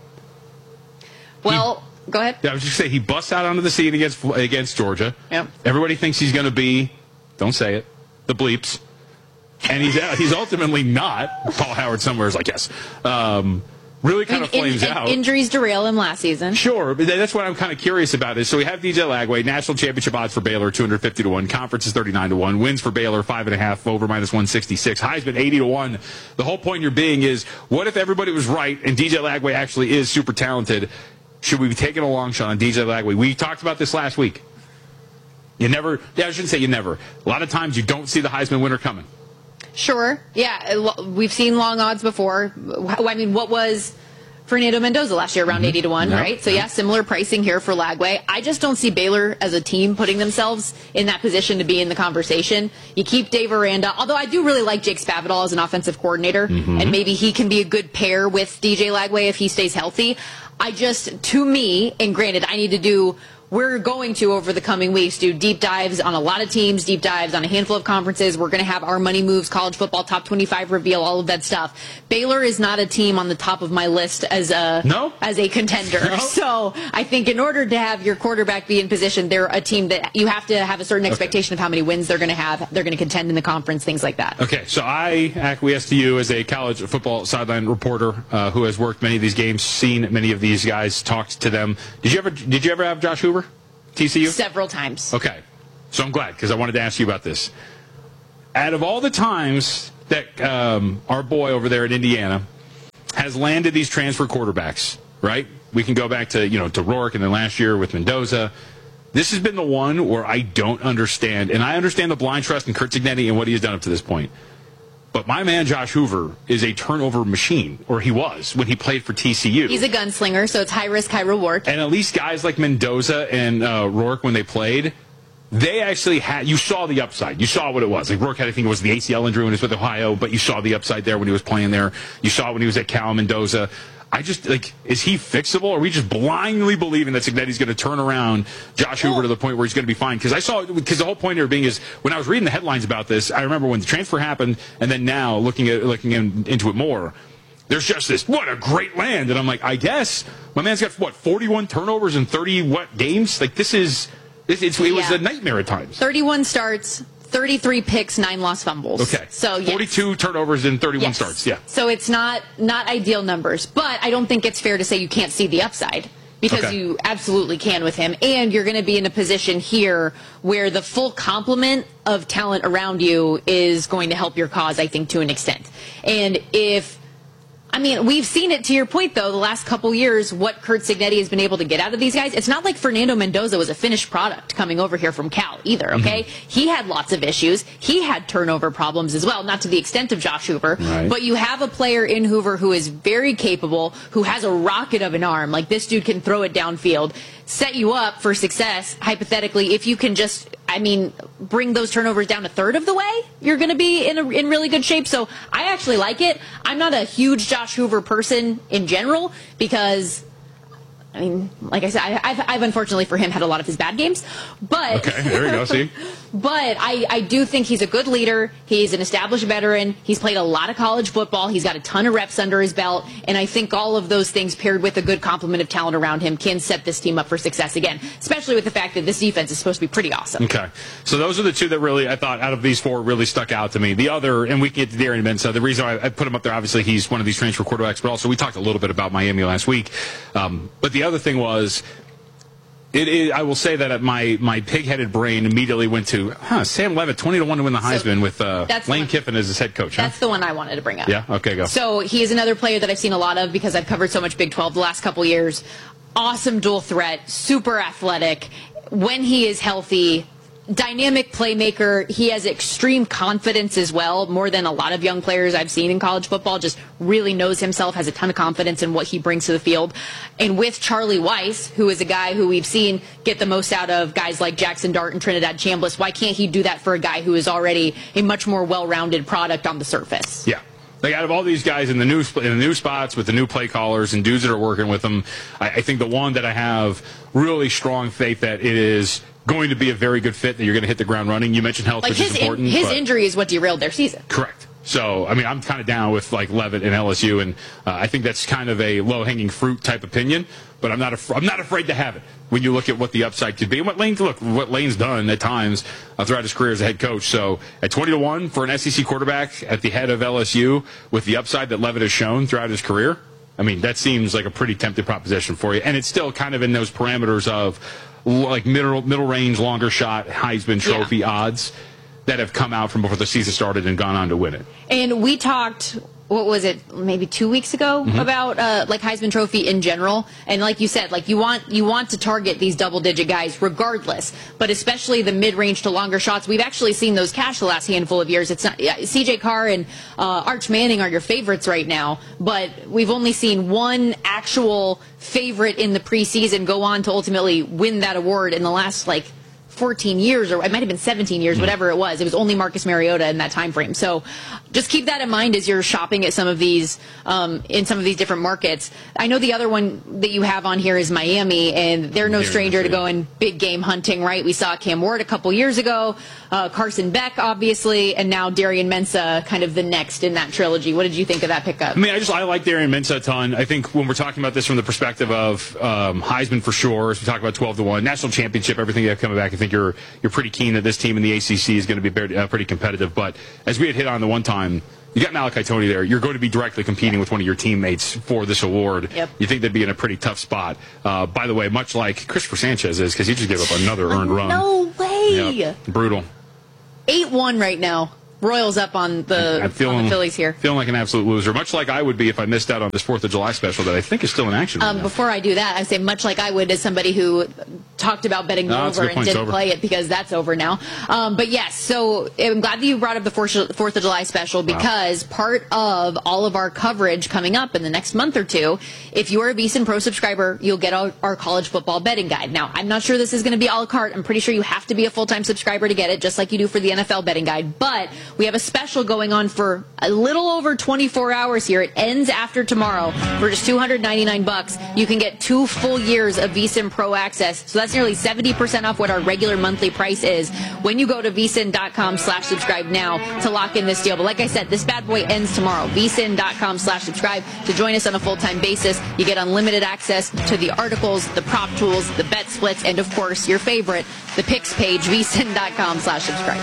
Well, he, go ahead. Yeah, I was just saying, he busts out onto the scene against, against Georgia. Yep. Everybody thinks he's going to be, don't say it, the bleeps. And he's he's ultimately not. Paul Howard somewhere is like, yes. Um, really kind of in, flames in, out. Injuries derail him last season. Sure, but that's what I'm kind of curious about is, so we have D J Lagway, national championship odds for Baylor, two hundred fifty to one, conference is thirty-nine to one, wins for Baylor, five and a half, over minus one sixty-six, Heisman eighty to one. The whole point you're being is, what if everybody was right and D J Lagway actually is super talented? Should we be taking a long shot on D J Lagway? We talked about this last week. You never, yeah, I shouldn't say you never. A lot of times you don't see the Heisman winner coming. Sure. Yeah, we've seen long odds before. I mean, what was Fernando Mendoza last year, around mm-hmm. eighty to one, yep. right? So, yeah, similar pricing here for Lagway. I just don't see Baylor as a team putting themselves in that position to be in the conversation. You keep Dave Aranda, although I do really like Jake Spavital as an offensive coordinator, mm-hmm. and maybe he can be a good pair with D J Lagway if he stays healthy. I just, to me, and granted, I need to do... We're going to, over the coming weeks, do deep dives on a lot of teams, deep dives on a handful of conferences. We're going to have our Money Moves College Football Top twenty-five reveal, all of that stuff. Baylor is not a team on the top of my list as a no? as a contender. No? So I think in order to have your quarterback be in position, they're a team that you have to have a certain expectation okay. of how many wins they're going to have. They're going to contend in the conference, things like that. Okay, so I acquiesce to you as a college football sideline reporter uh, who has worked many of these games, seen many of these guys, talked to them. Did you ever, did you ever have Josh Hoover? T C U? Several times. Okay. So I'm glad, because I wanted to ask you about this. Out of all the times that um, our boy over there in Indiana has landed these transfer quarterbacks, right? We can go back to, you know, to Rourke and then last year with Mendoza. This has been the one where I don't understand. And I understand the blind trust in Curt Cignetti and what he has done up to this point. But my man Josh Hoover is a turnover machine, or he was when he played for T C U. He's a gunslinger, so it's high risk, high reward. And at least guys like Mendoza and uh, Rourke, when they played, they actually had, you saw the upside. You saw what it was. Like Rourke had, I think it was the A C L injury when he was with Ohio, but you saw the upside there when he was playing there. You saw it when he was at Cal. Mendoza. I just, like, is he fixable? Or are we just blindly believing that Cignetti's going to turn around Josh Hoover to the point where he's going to be fine? Because I saw, because the whole point here being is, when I was reading the headlines about this, I remember when the transfer happened, and then now, looking at looking in, into it more, there's just this, what a great land. And I'm like, I guess, my man's got, what, forty-one turnovers in thirty, what, games? Like, this is, it's, it's, it was yeah. a nightmare at times. thirty-one starts. thirty-three picks, nine lost fumbles. Okay. So yes. forty-two turnovers and thirty-one yes. starts. Yeah. So it's not not ideal numbers, but I don't think it's fair to say you can't see the upside, because okay. you absolutely can with him, and you're going to be in a position here where the full complement of talent around you is going to help your cause, I think, to an extent. And if I mean, we've seen it, to your point, though, the last couple years, what Curt Cignetti has been able to get out of these guys. It's not like Fernando Mendoza was a finished product coming over here from Cal either, okay? Mm-hmm. He had lots of issues. He had turnover problems as well, not to the extent of Josh Hoover. Right. But you have a player in Hoover who is very capable, who has a rocket of an arm. Like, this dude can throw it downfield, set you up for success, hypothetically, if you can just, I mean, bring those turnovers down a third of the way, you're going to be in a, in really good shape. So I actually like it. I'm not a huge Josh Hoover person in general, because, I mean, like I said, I, I've, I've unfortunately for him had a lot of his bad games. But okay, there we go. See, but I, I do think he's a good leader. He's an established veteran. He's played a lot of college football. He's got a ton of reps under his belt, and I think all of those things paired with a good complement of talent around him can set this team up for success again. Especially with the fact that this defense is supposed to be pretty awesome. Okay, so those are the two that really I thought out of these four really stuck out to me. The other, and we can get to Darian Mensah. The reason I, I put him up there, obviously, he's one of these transfer quarterbacks, but also we talked a little bit about Miami last week. Um, but the other thing was, it, it, I will say that my, my pig-headed brain immediately went to, huh, Sam Levitt, twenty to one to win the Heisman so with uh, Lane Kiffin as his head coach. Huh? That's the one I wanted to bring up. Yeah? Okay, go. So he is another player that I've seen a lot of because I've covered so much Big twelve the last couple years. Awesome dual threat, super athletic. When he is healthy, dynamic playmaker. He has extreme confidence as well, more than a lot of young players I've seen in college football. Just really knows himself, has a ton of confidence in what he brings to the field. And with Charlie Weiss, who is a guy who we've seen get the most out of guys like Jackson Dart and Trinidad Chambliss, why can't he do that for a guy who is already a much more well-rounded product on the surface? Yeah. Like, out of all these guys in the new in the new spots with the new play callers and dudes that are working with them, I, I think the one that I have really strong faith that it is going to be a very good fit, that you're going to hit the ground running. You mentioned health, like which his is important. In, his but injury is what derailed their season. Correct. So, I mean, I'm kind of down with, like, Levitt and L S U, and uh, I think that's kind of a low-hanging fruit type opinion, but I'm not af- I'm not afraid to have it when you look at what the upside could be. And what Lane, look, what Lane's done at times uh, throughout his career as a head coach. So, at twenty to one for an S E C quarterback at the head of L S U with the upside that Levitt has shown throughout his career, I mean, that seems like a pretty tempting proposition for you. And it's still kind of in those parameters of, like, middle middle range, longer shot, Heisman Trophy yeah. odds that have come out from before the season started and gone on to win it. And we talked what was it, maybe two weeks ago, mm-hmm. about uh, like Heisman Trophy in general. And like you said, like you want you want to target these double-digit guys regardless, but especially the mid-range to longer shots. We've actually seen those cash the last handful of years. It's not yeah, C J Carr and uh, Arch Manning are your favorites right now, but we've only seen one actual favorite in the preseason go on to ultimately win that award in the last like fourteen years, or it might have been seventeen years, whatever it was. It was only Marcus Mariota in that time frame. So just keep that in mind as you're shopping at some of these, um, in some of these different markets. I know the other one that you have on here is Miami, and they're no stranger to going big game hunting, right? We saw Cam Ward a couple years ago, uh, Carson Beck, obviously, and now Darian Mensah, kind of the next in that trilogy. What did you think of that pickup? I mean, I just I like Darian Mensah a ton. I think when we're talking about this from the perspective of um, Heisman for sure, as we talk about twelve to one, national championship, everything you have coming back, I think you're you're pretty keen that this team in the A C C is going to be very, uh, pretty competitive. But as we had hit on the one time, you got Malachi Tony there. You're going to be directly competing with one of your teammates for this award. Yep. You think they'd be in a pretty tough spot. Uh, by the way, much like Christopher Sanchez is, because he just gave up another earned run. No way. Yep. Brutal. eight one right now. Royals up on the, I'm feeling, on the Phillies here. Feeling like an absolute loser, much like I would be if I missed out on this fourth of July special that I think is still in action. Um, right before I do that, I say much like I would as somebody who talked about betting no, over and didn't play it because that's over now. Um, but yes, so I'm glad that you brought up the fourth of July special because wow. part of all of our coverage coming up in the next month or two, if you are a VSiN Pro subscriber, you'll get our, our college football betting guide. Now, I'm not sure this is going to be a la carte. I'm pretty sure you have to be a full-time subscriber to get it, just like you do for the N F L betting guide. But we have a special going on for a little over twenty-four hours here. It ends after tomorrow for just two hundred ninety-nine bucks. You can get two full years of VSiN Pro access. So that's nearly seventy percent off what our regular monthly price is when you go to VSiN.com slash subscribe now to lock in this deal. But like I said, this bad boy ends tomorrow. VSiN.com slash subscribe to join us on a full-time basis. You get unlimited access to the articles, the prop tools, the bet splits, and of course, your favorite, the picks page, VSiN.com slash subscribe.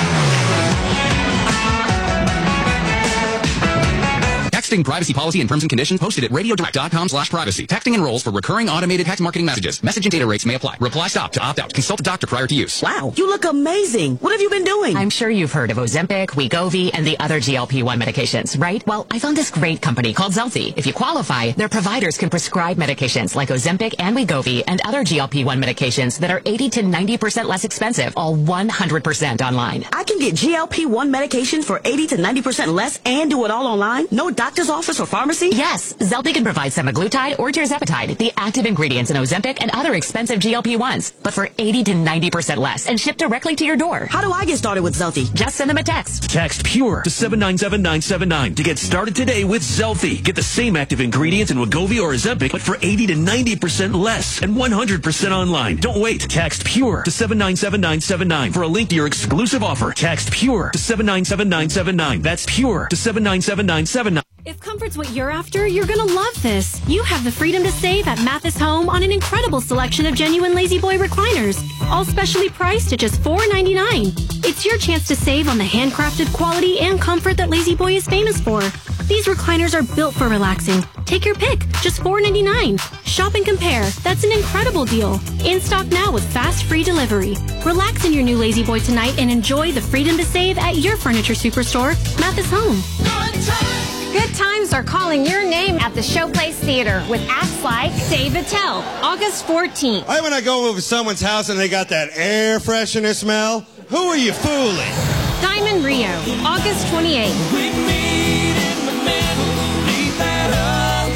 Texting privacy policy and terms and conditions posted at radiodirect.com slash privacy. Texting enrolls for recurring automated text marketing messages. Message and data rates may apply. Reply stop to opt out. Consult a doctor prior to use. Wow, you look amazing. What have you been doing? I'm sure you've heard of Ozempic, Wegovy, and the other G L P one medications, right? Well, I found this great company called Zelfie. If you qualify, their providers can prescribe medications like Ozempic and Wegovy and other G L P one medications that are eighty to ninety percent less expensive, all one hundred percent online. I can get G L P one medication for eighty to ninety percent less and do it all online? No doctor's office or pharmacy? Yes, Zelfie can provide semaglutide or tirzepatide, the active ingredients in Ozempic and other expensive G L P ones, but for eighty to ninety percent less and shipped directly to your door. How do I get started with Zelfie? Just send them a text. Text PURE to seven nine seven nine seven nine to get started today with Zelfie. Get the same active ingredients in Wegovy or Ozempic, but for eighty to ninety percent less and one hundred percent online. Don't wait. Text PURE to seven nine seven nine seven nine for a link to your exclusive offer. Text PURE to seven nine seven nine seven nine. That's PURE to seven nine seven nine seven nine. If comfort's what you're after, you're gonna love this. You have the freedom to save at Mathis Home on an incredible selection of genuine Lazy Boy recliners, all specially priced at just four ninety-nine. It's your chance to save on the handcrafted quality and comfort that Lazy Boy is famous for. These recliners are built for relaxing. Take your pick, just four ninety-nine. Shop and compare. That's an incredible deal. In stock now with fast free delivery. Relax in your new Lazy Boy tonight and enjoy the freedom to save at your furniture superstore, Mathis Home. Good times are calling your name at the Showplace Theater with acts like Dave Attell, August fourteenth. Why when I go over to someone's house and they got that air freshener smell? Who are you fooling? Diamond Rio, August twenty-eighth. We meet in the middle, beneath that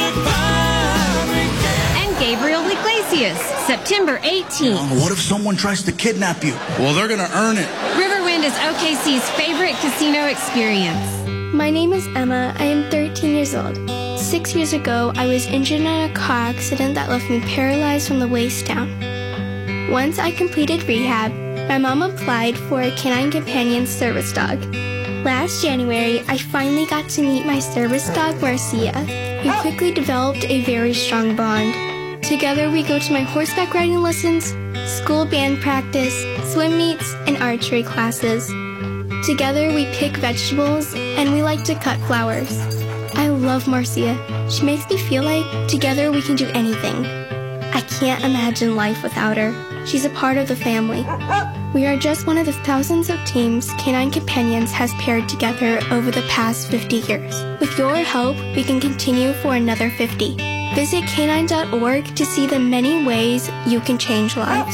old Georgia pine. And Gabriel Iglesias, September eighteenth. Oh, what if someone tries to kidnap you? Well, they're going to earn it. Riverwind is O K C's favorite casino experience. My name is Emma. I am thirteen years old. Six years ago, I was injured in a car accident that left me paralyzed from the waist down. Once I completed rehab, my mom applied for a Canine Companion service dog. Last January, I finally got to meet my service dog, Marcia. We quickly developed a very strong bond. Together, we go to my horseback riding lessons, school band practice, swim meets, and archery classes. Together, we pick vegetables, and we like to cut flowers. I love Marcia. She makes me feel like together we can do anything. I can't imagine life without her. She's a part of the family. We are just one of the thousands of teams Canine Companions has paired together over the past fifty years. With your help, we can continue for another fifty. Visit canine dot org to see the many ways you can change lives.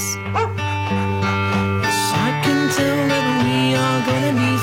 I can tell that we are gonna be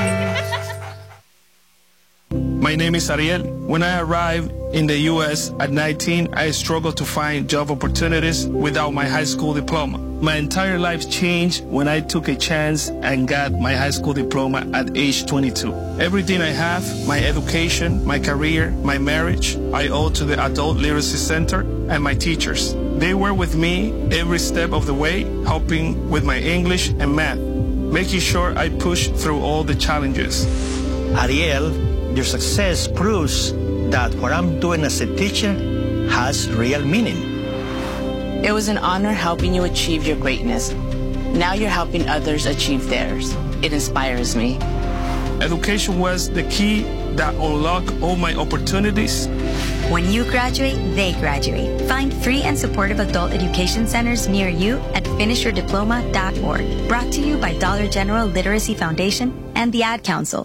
friends. My name is Ariel. When I arrived in the U S at nineteen, I struggled to find job opportunities without my high school diploma. My entire life changed when I took a chance and got my high school diploma at age twenty-two. Everything I have, my education, my career, my marriage, I owe to the Adult Literacy Center and my teachers. They were with me every step of the way, helping with my English and math, making sure I pushed through all the challenges. Ariel, your success proves that what I'm doing as a teacher has real meaning. It was an honor helping you achieve your greatness. Now you're helping others achieve theirs. It inspires me. Education was the key that unlocked all my opportunities. When you graduate, they graduate. Find free and supportive adult education centers near you at finish your diploma dot org. Brought to you by Dollar General Literacy Foundation and the Ad Council.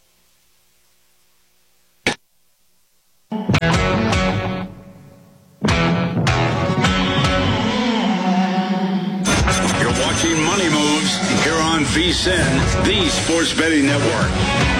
Money Moves here on V S I N, the Sports Betting Network.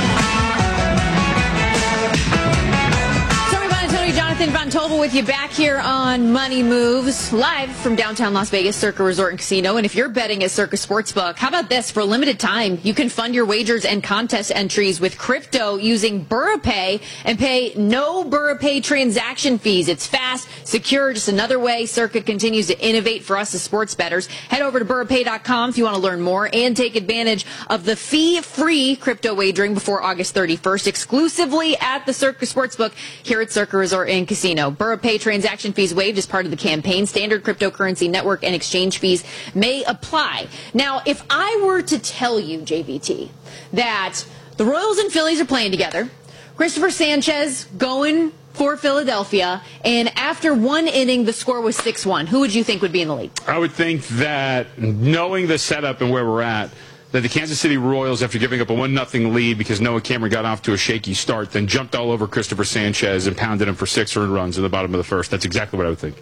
Tony Bonatoni, Jonathan Von Tobel with you back here on Money Moves, live from downtown Las Vegas, Circa Resort and Casino. And if you're betting at Circa Sportsbook, how about this? For a limited time, you can fund your wagers and contest entries with crypto using BurraPay and pay no BurraPay transaction fees. It's fast, secure, just another way Circa continues to innovate for us as sports bettors. Head over to burra pay dot com if you want to learn more and take advantage of the fee-free crypto wagering before August thirty-first, exclusively at the Circa Sportsbook here at Circa Resort and Casino. BurraPay transaction fees waived as part of the campaign. Standard cryptocurrency network and exchange fees may apply. Now, if I were to tell you, J V T, that the Royals and Phillies are playing together, Christopher Sanchez going for Philadelphia, and after one inning, the score was six one. Who would you think would be in the lead? I would think that, knowing the setup and where we're at, that the Kansas City Royals, after giving up a one nothing lead because Noah Cameron got off to a shaky start, then jumped all over Christopher Sanchez and pounded him for six earned runs in the bottom of the first. That's exactly what I would think.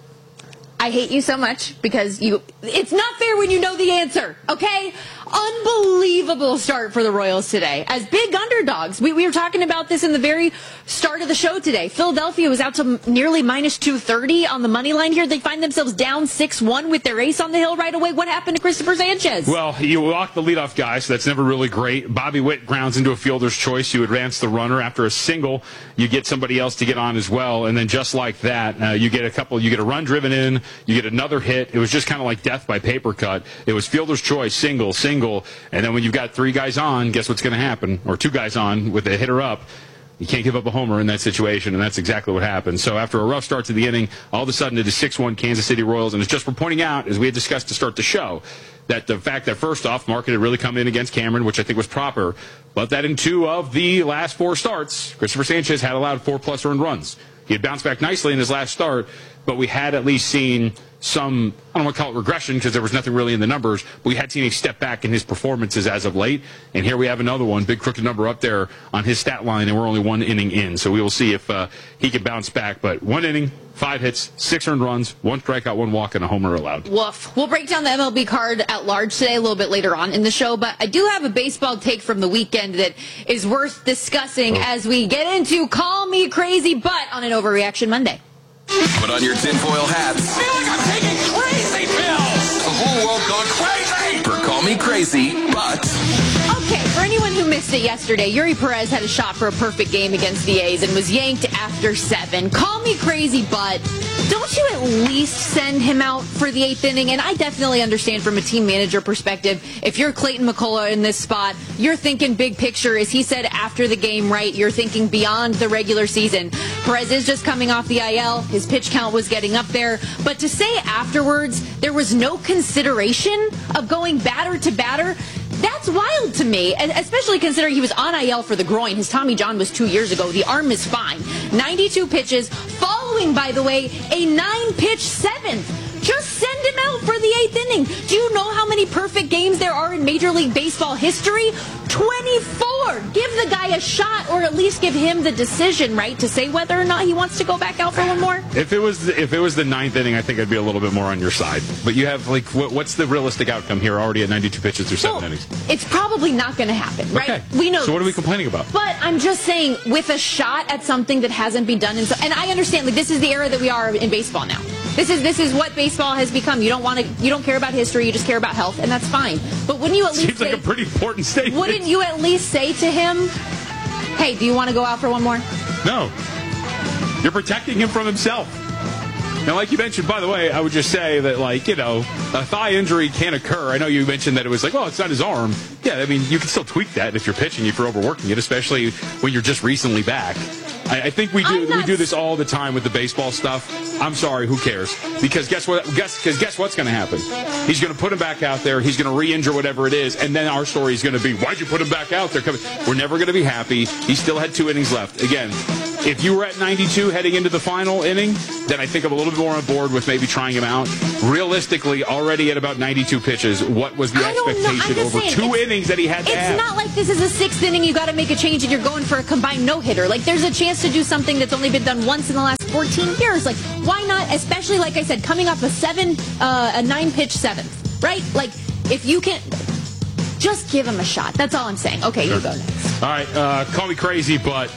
I hate you so much because you. It's not fair when you know the answer, okay? Unbelievable start for the Royals today. As big underdogs, we, we were talking about this in the very start of the show today. Philadelphia was out to nearly minus two thirty on the money line here. They find themselves down six one with their ace on the hill right away. What happened to Christopher Sanchez? Well, you walk the leadoff guy, so that's never really great. Bobby Witt grounds into a fielder's choice. You advance the runner. After a single, you get somebody else to get on as well. And then just like that, uh, you get a couple, you get a run driven in, you get another hit. It was just kind of like death by paper cut. It was fielder's choice, single, single. And then when you've got three guys on, guess what's going to happen? Or two guys on with a hitter up. You can't give up a homer in that situation, and that's exactly what happened. So after a rough start to the inning, all of a sudden it is six one Kansas City Royals, and it's just for pointing out, as we had discussed to start the show, that the fact that first off, Market had really come in against Cameron, which I think was proper, but that in two of the last four starts, Christopher Sanchez had allowed four-plus earned runs. He had bounced back nicely in his last start, but we had at least seen some, I don't want to call it regression because there was nothing really in the numbers, but we had seen a step back in his performances as of late. And here we have another one, big crooked number up there on his stat line, and we're only one inning in. So we will see if uh, he can bounce back. But one inning, five hits, six earned runs, one strikeout, one walk, and a homer allowed. Woof. We'll break down the M L B card at large today a little bit later on in the show, but I do have a baseball take from the weekend that is worth discussing oh. as we get into Call Me Crazy But on an Overreaction Monday. Put on your tinfoil hats. I feel like I'm taking crazy pills. The whole world gone crazy. For Call Me Crazy, but... Okay, for anyone who missed it yesterday, Yuri Perez had a shot for a perfect game against the A's and was yanked after seven. Call me crazy, but don't you at least send him out for the eighth inning? And I definitely understand from a team manager perspective, if you're Clayton McCullough in this spot, you're thinking big picture. As he said after the game, right, you're thinking beyond the regular season. Perez is just coming off the I L. His pitch count was getting up there. But to say afterwards there was no consideration of going batter to batter, that's wild to me, especially considering he was on I L for the groin. His Tommy John was two years ago. The arm is fine. ninety-two pitches, following, by the way, a nine-pitch seventh. Just send him out for the eighth inning. Do you know how many perfect games there are in Major League Baseball history? twenty-four. Give the guy a shot, or at least give him the decision, right, to say whether or not he wants to go back out for one more. If it was if it was the ninth inning, I think I'd be a little bit more on your side. But you have, like, what, what's the realistic outcome here already at ninety-two pitches through seven well, innings? It's probably not going to happen, right? Okay. We know. So what are we complaining about? But I'm just saying, with a shot at something that hasn't been done, in so, and I understand, like, this is the era that we are in baseball now. This is this is what baseball has become. You don't want to, you don't care about history, you just care about health, and that's fine. But wouldn't you at least Seems say, like a pretty important statement. Wouldn't you at least say to him, "Hey, do you want to go out for one more?" No. You're protecting him from himself. Now, like you mentioned, by the way, I would just say that, like, you know, a thigh injury can occur. I know you mentioned that it was like, oh, it's not his arm. Yeah, I mean, you can still tweak that if you're pitching, if you're overworking it, especially when you're just recently back. I, I think we do we do this all the time with the baseball stuff. I'm sorry, who cares? Because guess what? Guess because guess what's going to happen? He's going to put him back out there. He's going to re-injure whatever it is, and then our story is going to be, why'd you put him back out there? We're never going to be happy. He still had two innings left. Again, if you were at ninety-two heading into the final inning, then I think I'm a little bit more on board with maybe trying him out. Realistically, already at about ninety-two pitches, what was the expectation over saying, two innings that he had to It's have? not like this is a sixth inning, you got to make a change and you're going for a combined no-hitter. Like, there's a chance to do something that's only been done once in the last fourteen years. Like, why not? Especially, like I said, coming off a seven, uh, a nine-pitch seventh, right? Like, if you can, just give him a shot. That's all I'm saying. Okay, Sure. you go next. All right, uh, call me crazy, but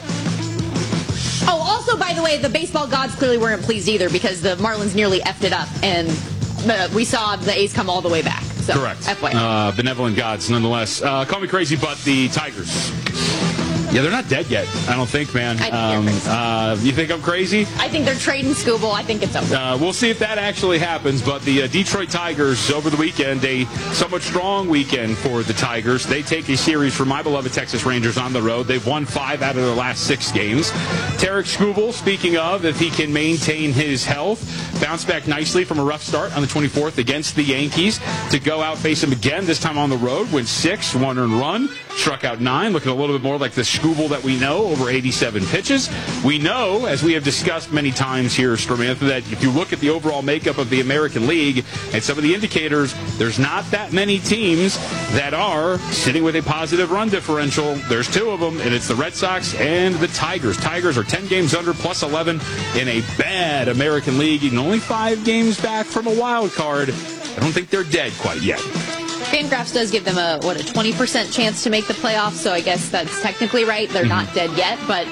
Oh, also, by the way, the baseball gods clearly weren't pleased either, because the Marlins nearly effed it up, and uh, we saw the A's come all the way back. So, correct. F Y I. Uh, benevolent gods, nonetheless. Uh, call me crazy, but the Tigers. Yeah, they're not dead yet, I don't think, man. I think um, you're crazy. Uh, you think I'm crazy? I think they're trading Scooble. I think it's over. Uh, we'll see if that actually happens, but the uh, Detroit Tigers over the weekend, a somewhat strong weekend for the Tigers. They take a series for my beloved Texas Rangers on the road. They've won five out of their last six games. Tarek Skubal, speaking of, if he can maintain his health, bounced back nicely from a rough start on the twenty-fourth against the Yankees to go out, face him again, this time on the road, went six, one earned run, struck out nine, looking a little bit more like the Skubal that we know, over eighty-seven pitches. We know, as we have discussed many times here, Stormantha, that if you look at the overall makeup of the American League and some of the indicators, there's not that many teams that are sitting with a positive run differential. There's two of them, and it's the Red Sox and the Tigers. Tigers are ten games under, plus eleven in a bad American League, and only five games back from a wild card. I don't think they're dead quite yet. Fangraphs does give them a, what, a twenty percent chance to make the playoffs, so I guess that's technically right. They're Mm-hmm. not dead yet, but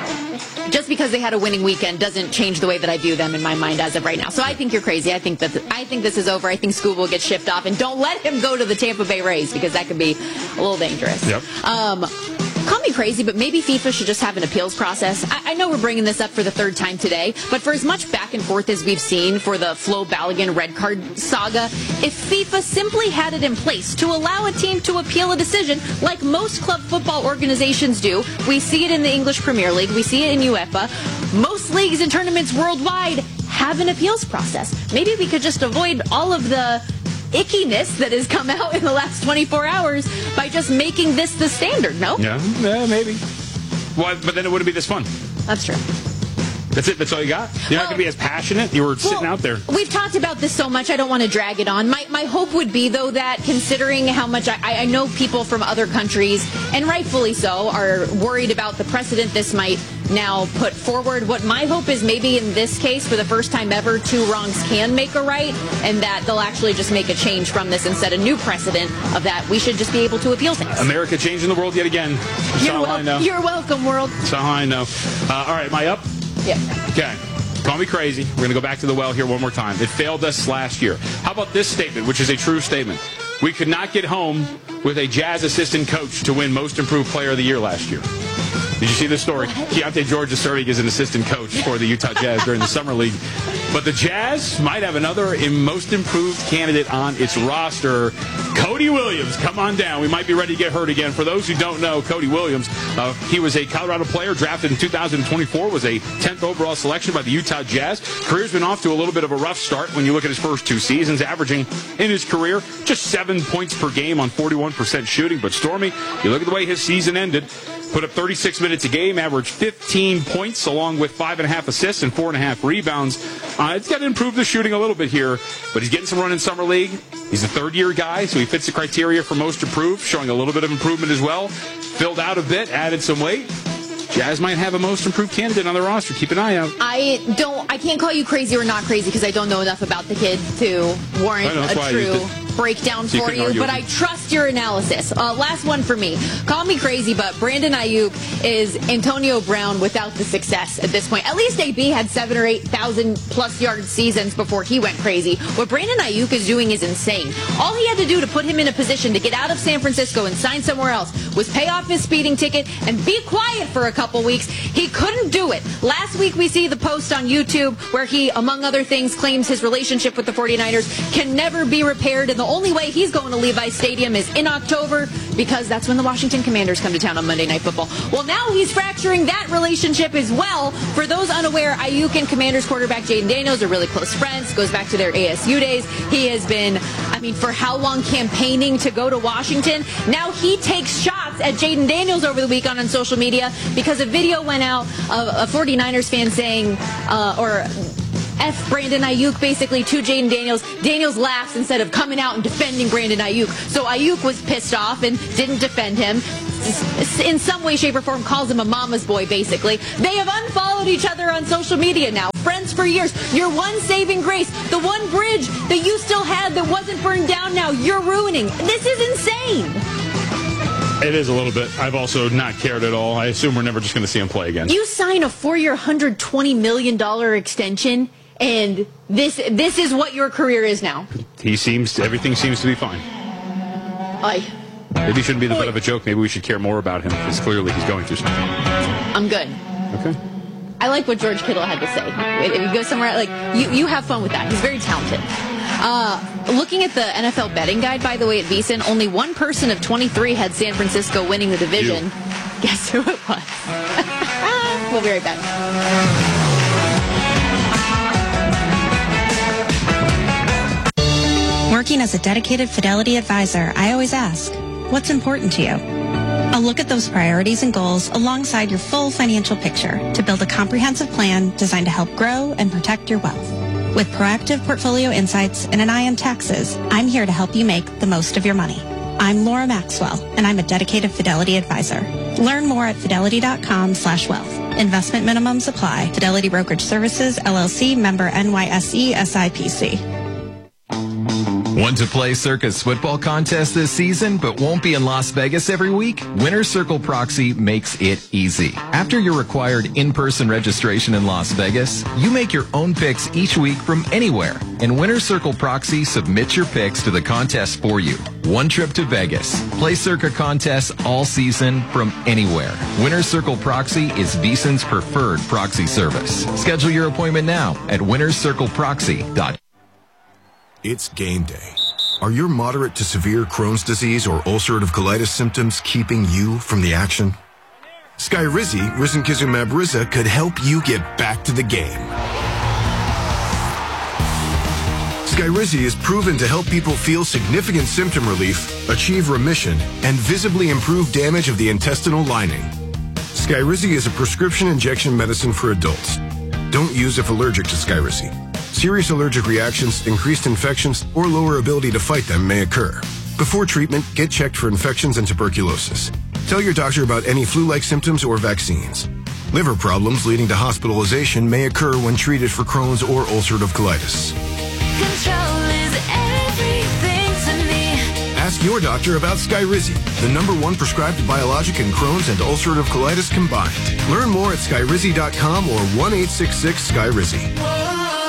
just because they had a winning weekend doesn't change the way that I view them in my mind as of right now. So I think you're crazy. I think that I think this is over. I think Scoob will get shipped off, and don't let him go to the Tampa Bay Rays, because that could be a little dangerous. Yep. Um, call me crazy, but maybe FIFA should just have an appeals process. I, I know we're bringing this up for the third time today, but for as much back and forth as we've seen for the Flo Balogun red card saga, if FIFA simply had it in place to allow a team to appeal a decision like most club football organizations do, we see it in the English Premier League, we see it in UEFA, most leagues and tournaments worldwide have an appeals process. Maybe we could just avoid all of the ickiness that has come out in the last twenty-four hours by just making this the standard, no? Yeah, yeah maybe. Well, but then it wouldn't be this fun. That's true. That's it? That's all you got? You're not going to be as passionate? You were sitting out there. We've talked about this so much, I don't want to drag it on. My my hope would be, though, that considering how much I, I know people from other countries, and rightfully so, are worried about the precedent this might now put forward. What my hope is, maybe in this case, for the first time ever, two wrongs can make a right, and that they'll actually just make a change from this and set a new precedent of that. We should just be able to appeal things. America changing the world yet again. That's You're, how wel- I know. you're welcome, world. That's how I know. Uh, all right, am I up? Yeah. Okay. Call me crazy. We're going to go back to the well here one more time. It failed us last year. How about this statement, which is a true statement? We could not get home with a Jazz assistant coach to win Most Improved Player of the Year last year. Did you see this story? Keontae George is serving as an assistant coach for the Utah Jazz during the Summer League. But the Jazz might have another most improved candidate on its roster. Cody Williams, come on down. We might be ready to get hurt again. For those who don't know, Cody Williams, uh, he was a Colorado player drafted in two thousand twenty-four, was a tenth overall selection by the Utah Jazz. Career's been off to a little bit of a rough start when you look at his first two seasons, averaging in his career just seven points per game on forty-one percent shooting. But Stormy, you look at the way his season ended, put up thirty-six minutes a game, averaged fifteen points, along with five and a half assists and four and a half rebounds. Uh, it's got to improve the shooting a little bit here, but he's getting some run in Summer League. He's a third-year guy, so he fits the criteria for most improved, showing a little bit of improvement as well. Filled out a bit, added some weight. Jazz might have a most improved candidate on their roster. Keep an eye out. I don't. I can't call you crazy or not crazy because I don't know enough about the kid to warrant know, a true breakdown so for you. you but I trust your analysis. Uh, last one for me. Call me crazy, but Brandon Ayuk is Antonio Brown without the success at this point. At least A B had seven or eight thousand plus yard seasons before he went crazy. What Brandon Ayuk is doing is insane. All he had to do to put him in a position to get out of San Francisco and sign somewhere else was pay off his speeding ticket and be quiet for a couple weeks. He couldn't do it. Last week we see the post on YouTube where he, among other things, claims his relationship with the forty-niners can never be repaired, and the only way he's going to Levi Stadium is in October because that's when the Washington Commanders come to town on Monday Night Football. Well, now he's fracturing that relationship as well. For those unaware, Ayuk and Commanders quarterback Jaden Daniels are really close friends. Goes back to their A S U days. He has been, I mean, for how long campaigning to go to Washington? Now he takes shots at Jaden Daniels over the weekend on social media because a video went out of a forty-niners fan saying, uh, or F Brandon Ayuk basically to Jaden Daniels. Daniels laughs instead of coming out and defending Brandon Ayuk. So Ayuk was pissed off and didn't defend him. In some way, shape, or form calls him a mama's boy, basically. They have unfollowed each other on social media now. Friends for years. Your one saving grace, the one bridge that you still had that wasn't burned down now, you're ruining. This is insane. It is a little bit. I've also not cared at all. I assume we're never just going to see him play again. You sign a four-year, one hundred twenty million dollars extension, and this this is what your career is now. He seems, everything seems to be fine. I. Maybe it shouldn't be the butt of a joke. Maybe we should care more about him because clearly he's going through something. I'm good. Okay. I like what George Kittle had to say. If you go somewhere, like, you, you have fun with that. He's very talented. Uh, looking at the N F L betting guide, by the way, at VSiN, only one person of twenty-three had San Francisco winning the division. You. Guess who it was? We'll be right back. Working as a dedicated Fidelity advisor, I always ask, what's important to you? I'll look at those priorities and goals alongside your full financial picture to build a comprehensive plan designed to help grow and protect your wealth. With proactive portfolio insights and an eye on taxes, I'm here to help you make the most of your money. I'm Laura Maxwell, and I'm a dedicated Fidelity advisor. Learn more at fidelity.com slash wealth. Investment minimums apply. Fidelity Brokerage Services, L L C, member N Y S E, S I P C. Want to play Circa's football contest this season, but won't be in Las Vegas every week? Winner's Circle Proxy makes it easy. After your required in-person registration in Las Vegas, you make your own picks each week from anywhere. And Winner's Circle Proxy submits your picks to the contest for you. One trip to Vegas. Play Circa contests all season from anywhere. Winner's Circle Proxy is VSiN's preferred proxy service. Schedule your appointment now at winners circle proxy dot com. It's game day. Are your moderate to severe Crohn's disease or ulcerative colitis symptoms keeping you from the action? Skyrizi, risankizumab Riza, could help you get back to the game. Skyrizi is proven to help people feel significant symptom relief, achieve remission, and visibly improve damage of the intestinal lining. Skyrizi is a prescription injection medicine for adults. Don't use if allergic to Skyrizi. Serious allergic reactions, increased infections, or lower ability to fight them may occur. Before treatment, get checked for infections and tuberculosis. Tell your doctor about any flu-like symptoms or vaccines. Liver problems leading to hospitalization may occur when treated for Crohn's or ulcerative colitis. Control is everything to me. Ask your doctor about Skyrizi, the number one prescribed biologic in Crohn's and ulcerative colitis combined. Learn more at skyrizi dot com or one eight six six Skyrizi.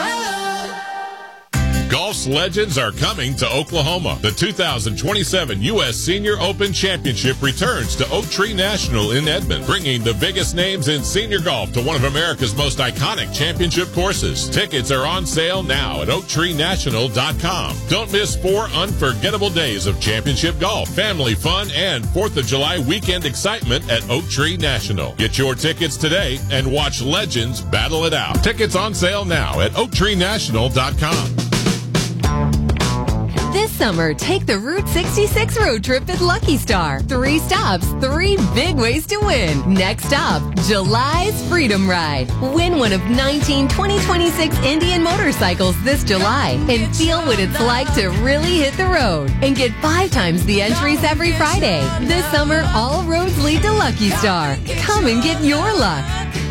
Golf's legends are coming to Oklahoma. The two thousand twenty-seven U S Senior Open Championship returns to Oak Tree National in Edmond, bringing the biggest names in senior golf to one of America's most iconic championship courses. Tickets are on sale now at oak tree national dot com. Don't miss four unforgettable days of championship golf, family fun, and fourth of July weekend excitement at Oak Tree National. Get your tickets today and watch legends battle it out. Tickets on sale now at oak tree national dot com. This summer, take the Route sixty-six road trip at Lucky Star. Three stops, three big ways to win. Next stop, July's Freedom Ride. Win one of nineteen twenty twenty-six Indian motorcycles this July and feel what it's like to really hit the road. And get five times the entries every Friday. This summer, all roads lead to Lucky Star. Come and get your luck.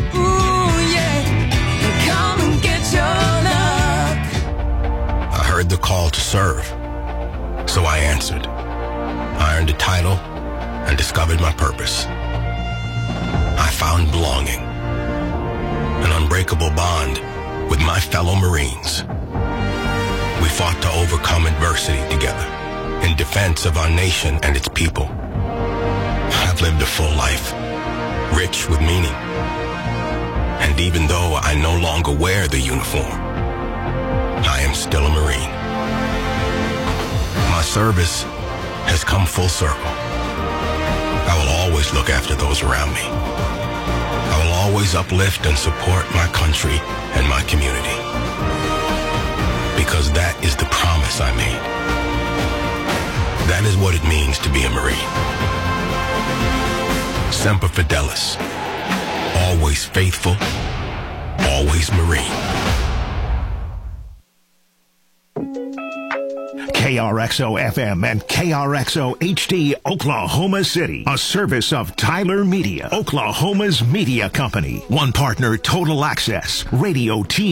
I heard the call to serve, so I answered. I earned a title and discovered my purpose. I found belonging, an unbreakable bond with my fellow Marines. We fought to overcome adversity together in defense of our nation and its people. I've lived a full life, rich with meaning. And even though I no longer wear the uniform, I am still a Marine. My service has come full circle. I will always look after those around me. I will always uplift and support my country and my community. Because that is the promise I made. That is what it means to be a Marine. Semper Fidelis. Always faithful, always Marine. K R X O F M and K R X O H D Oklahoma City. A service of Tyler Media, Oklahoma's media company. One partner, Total Access, radio, T V.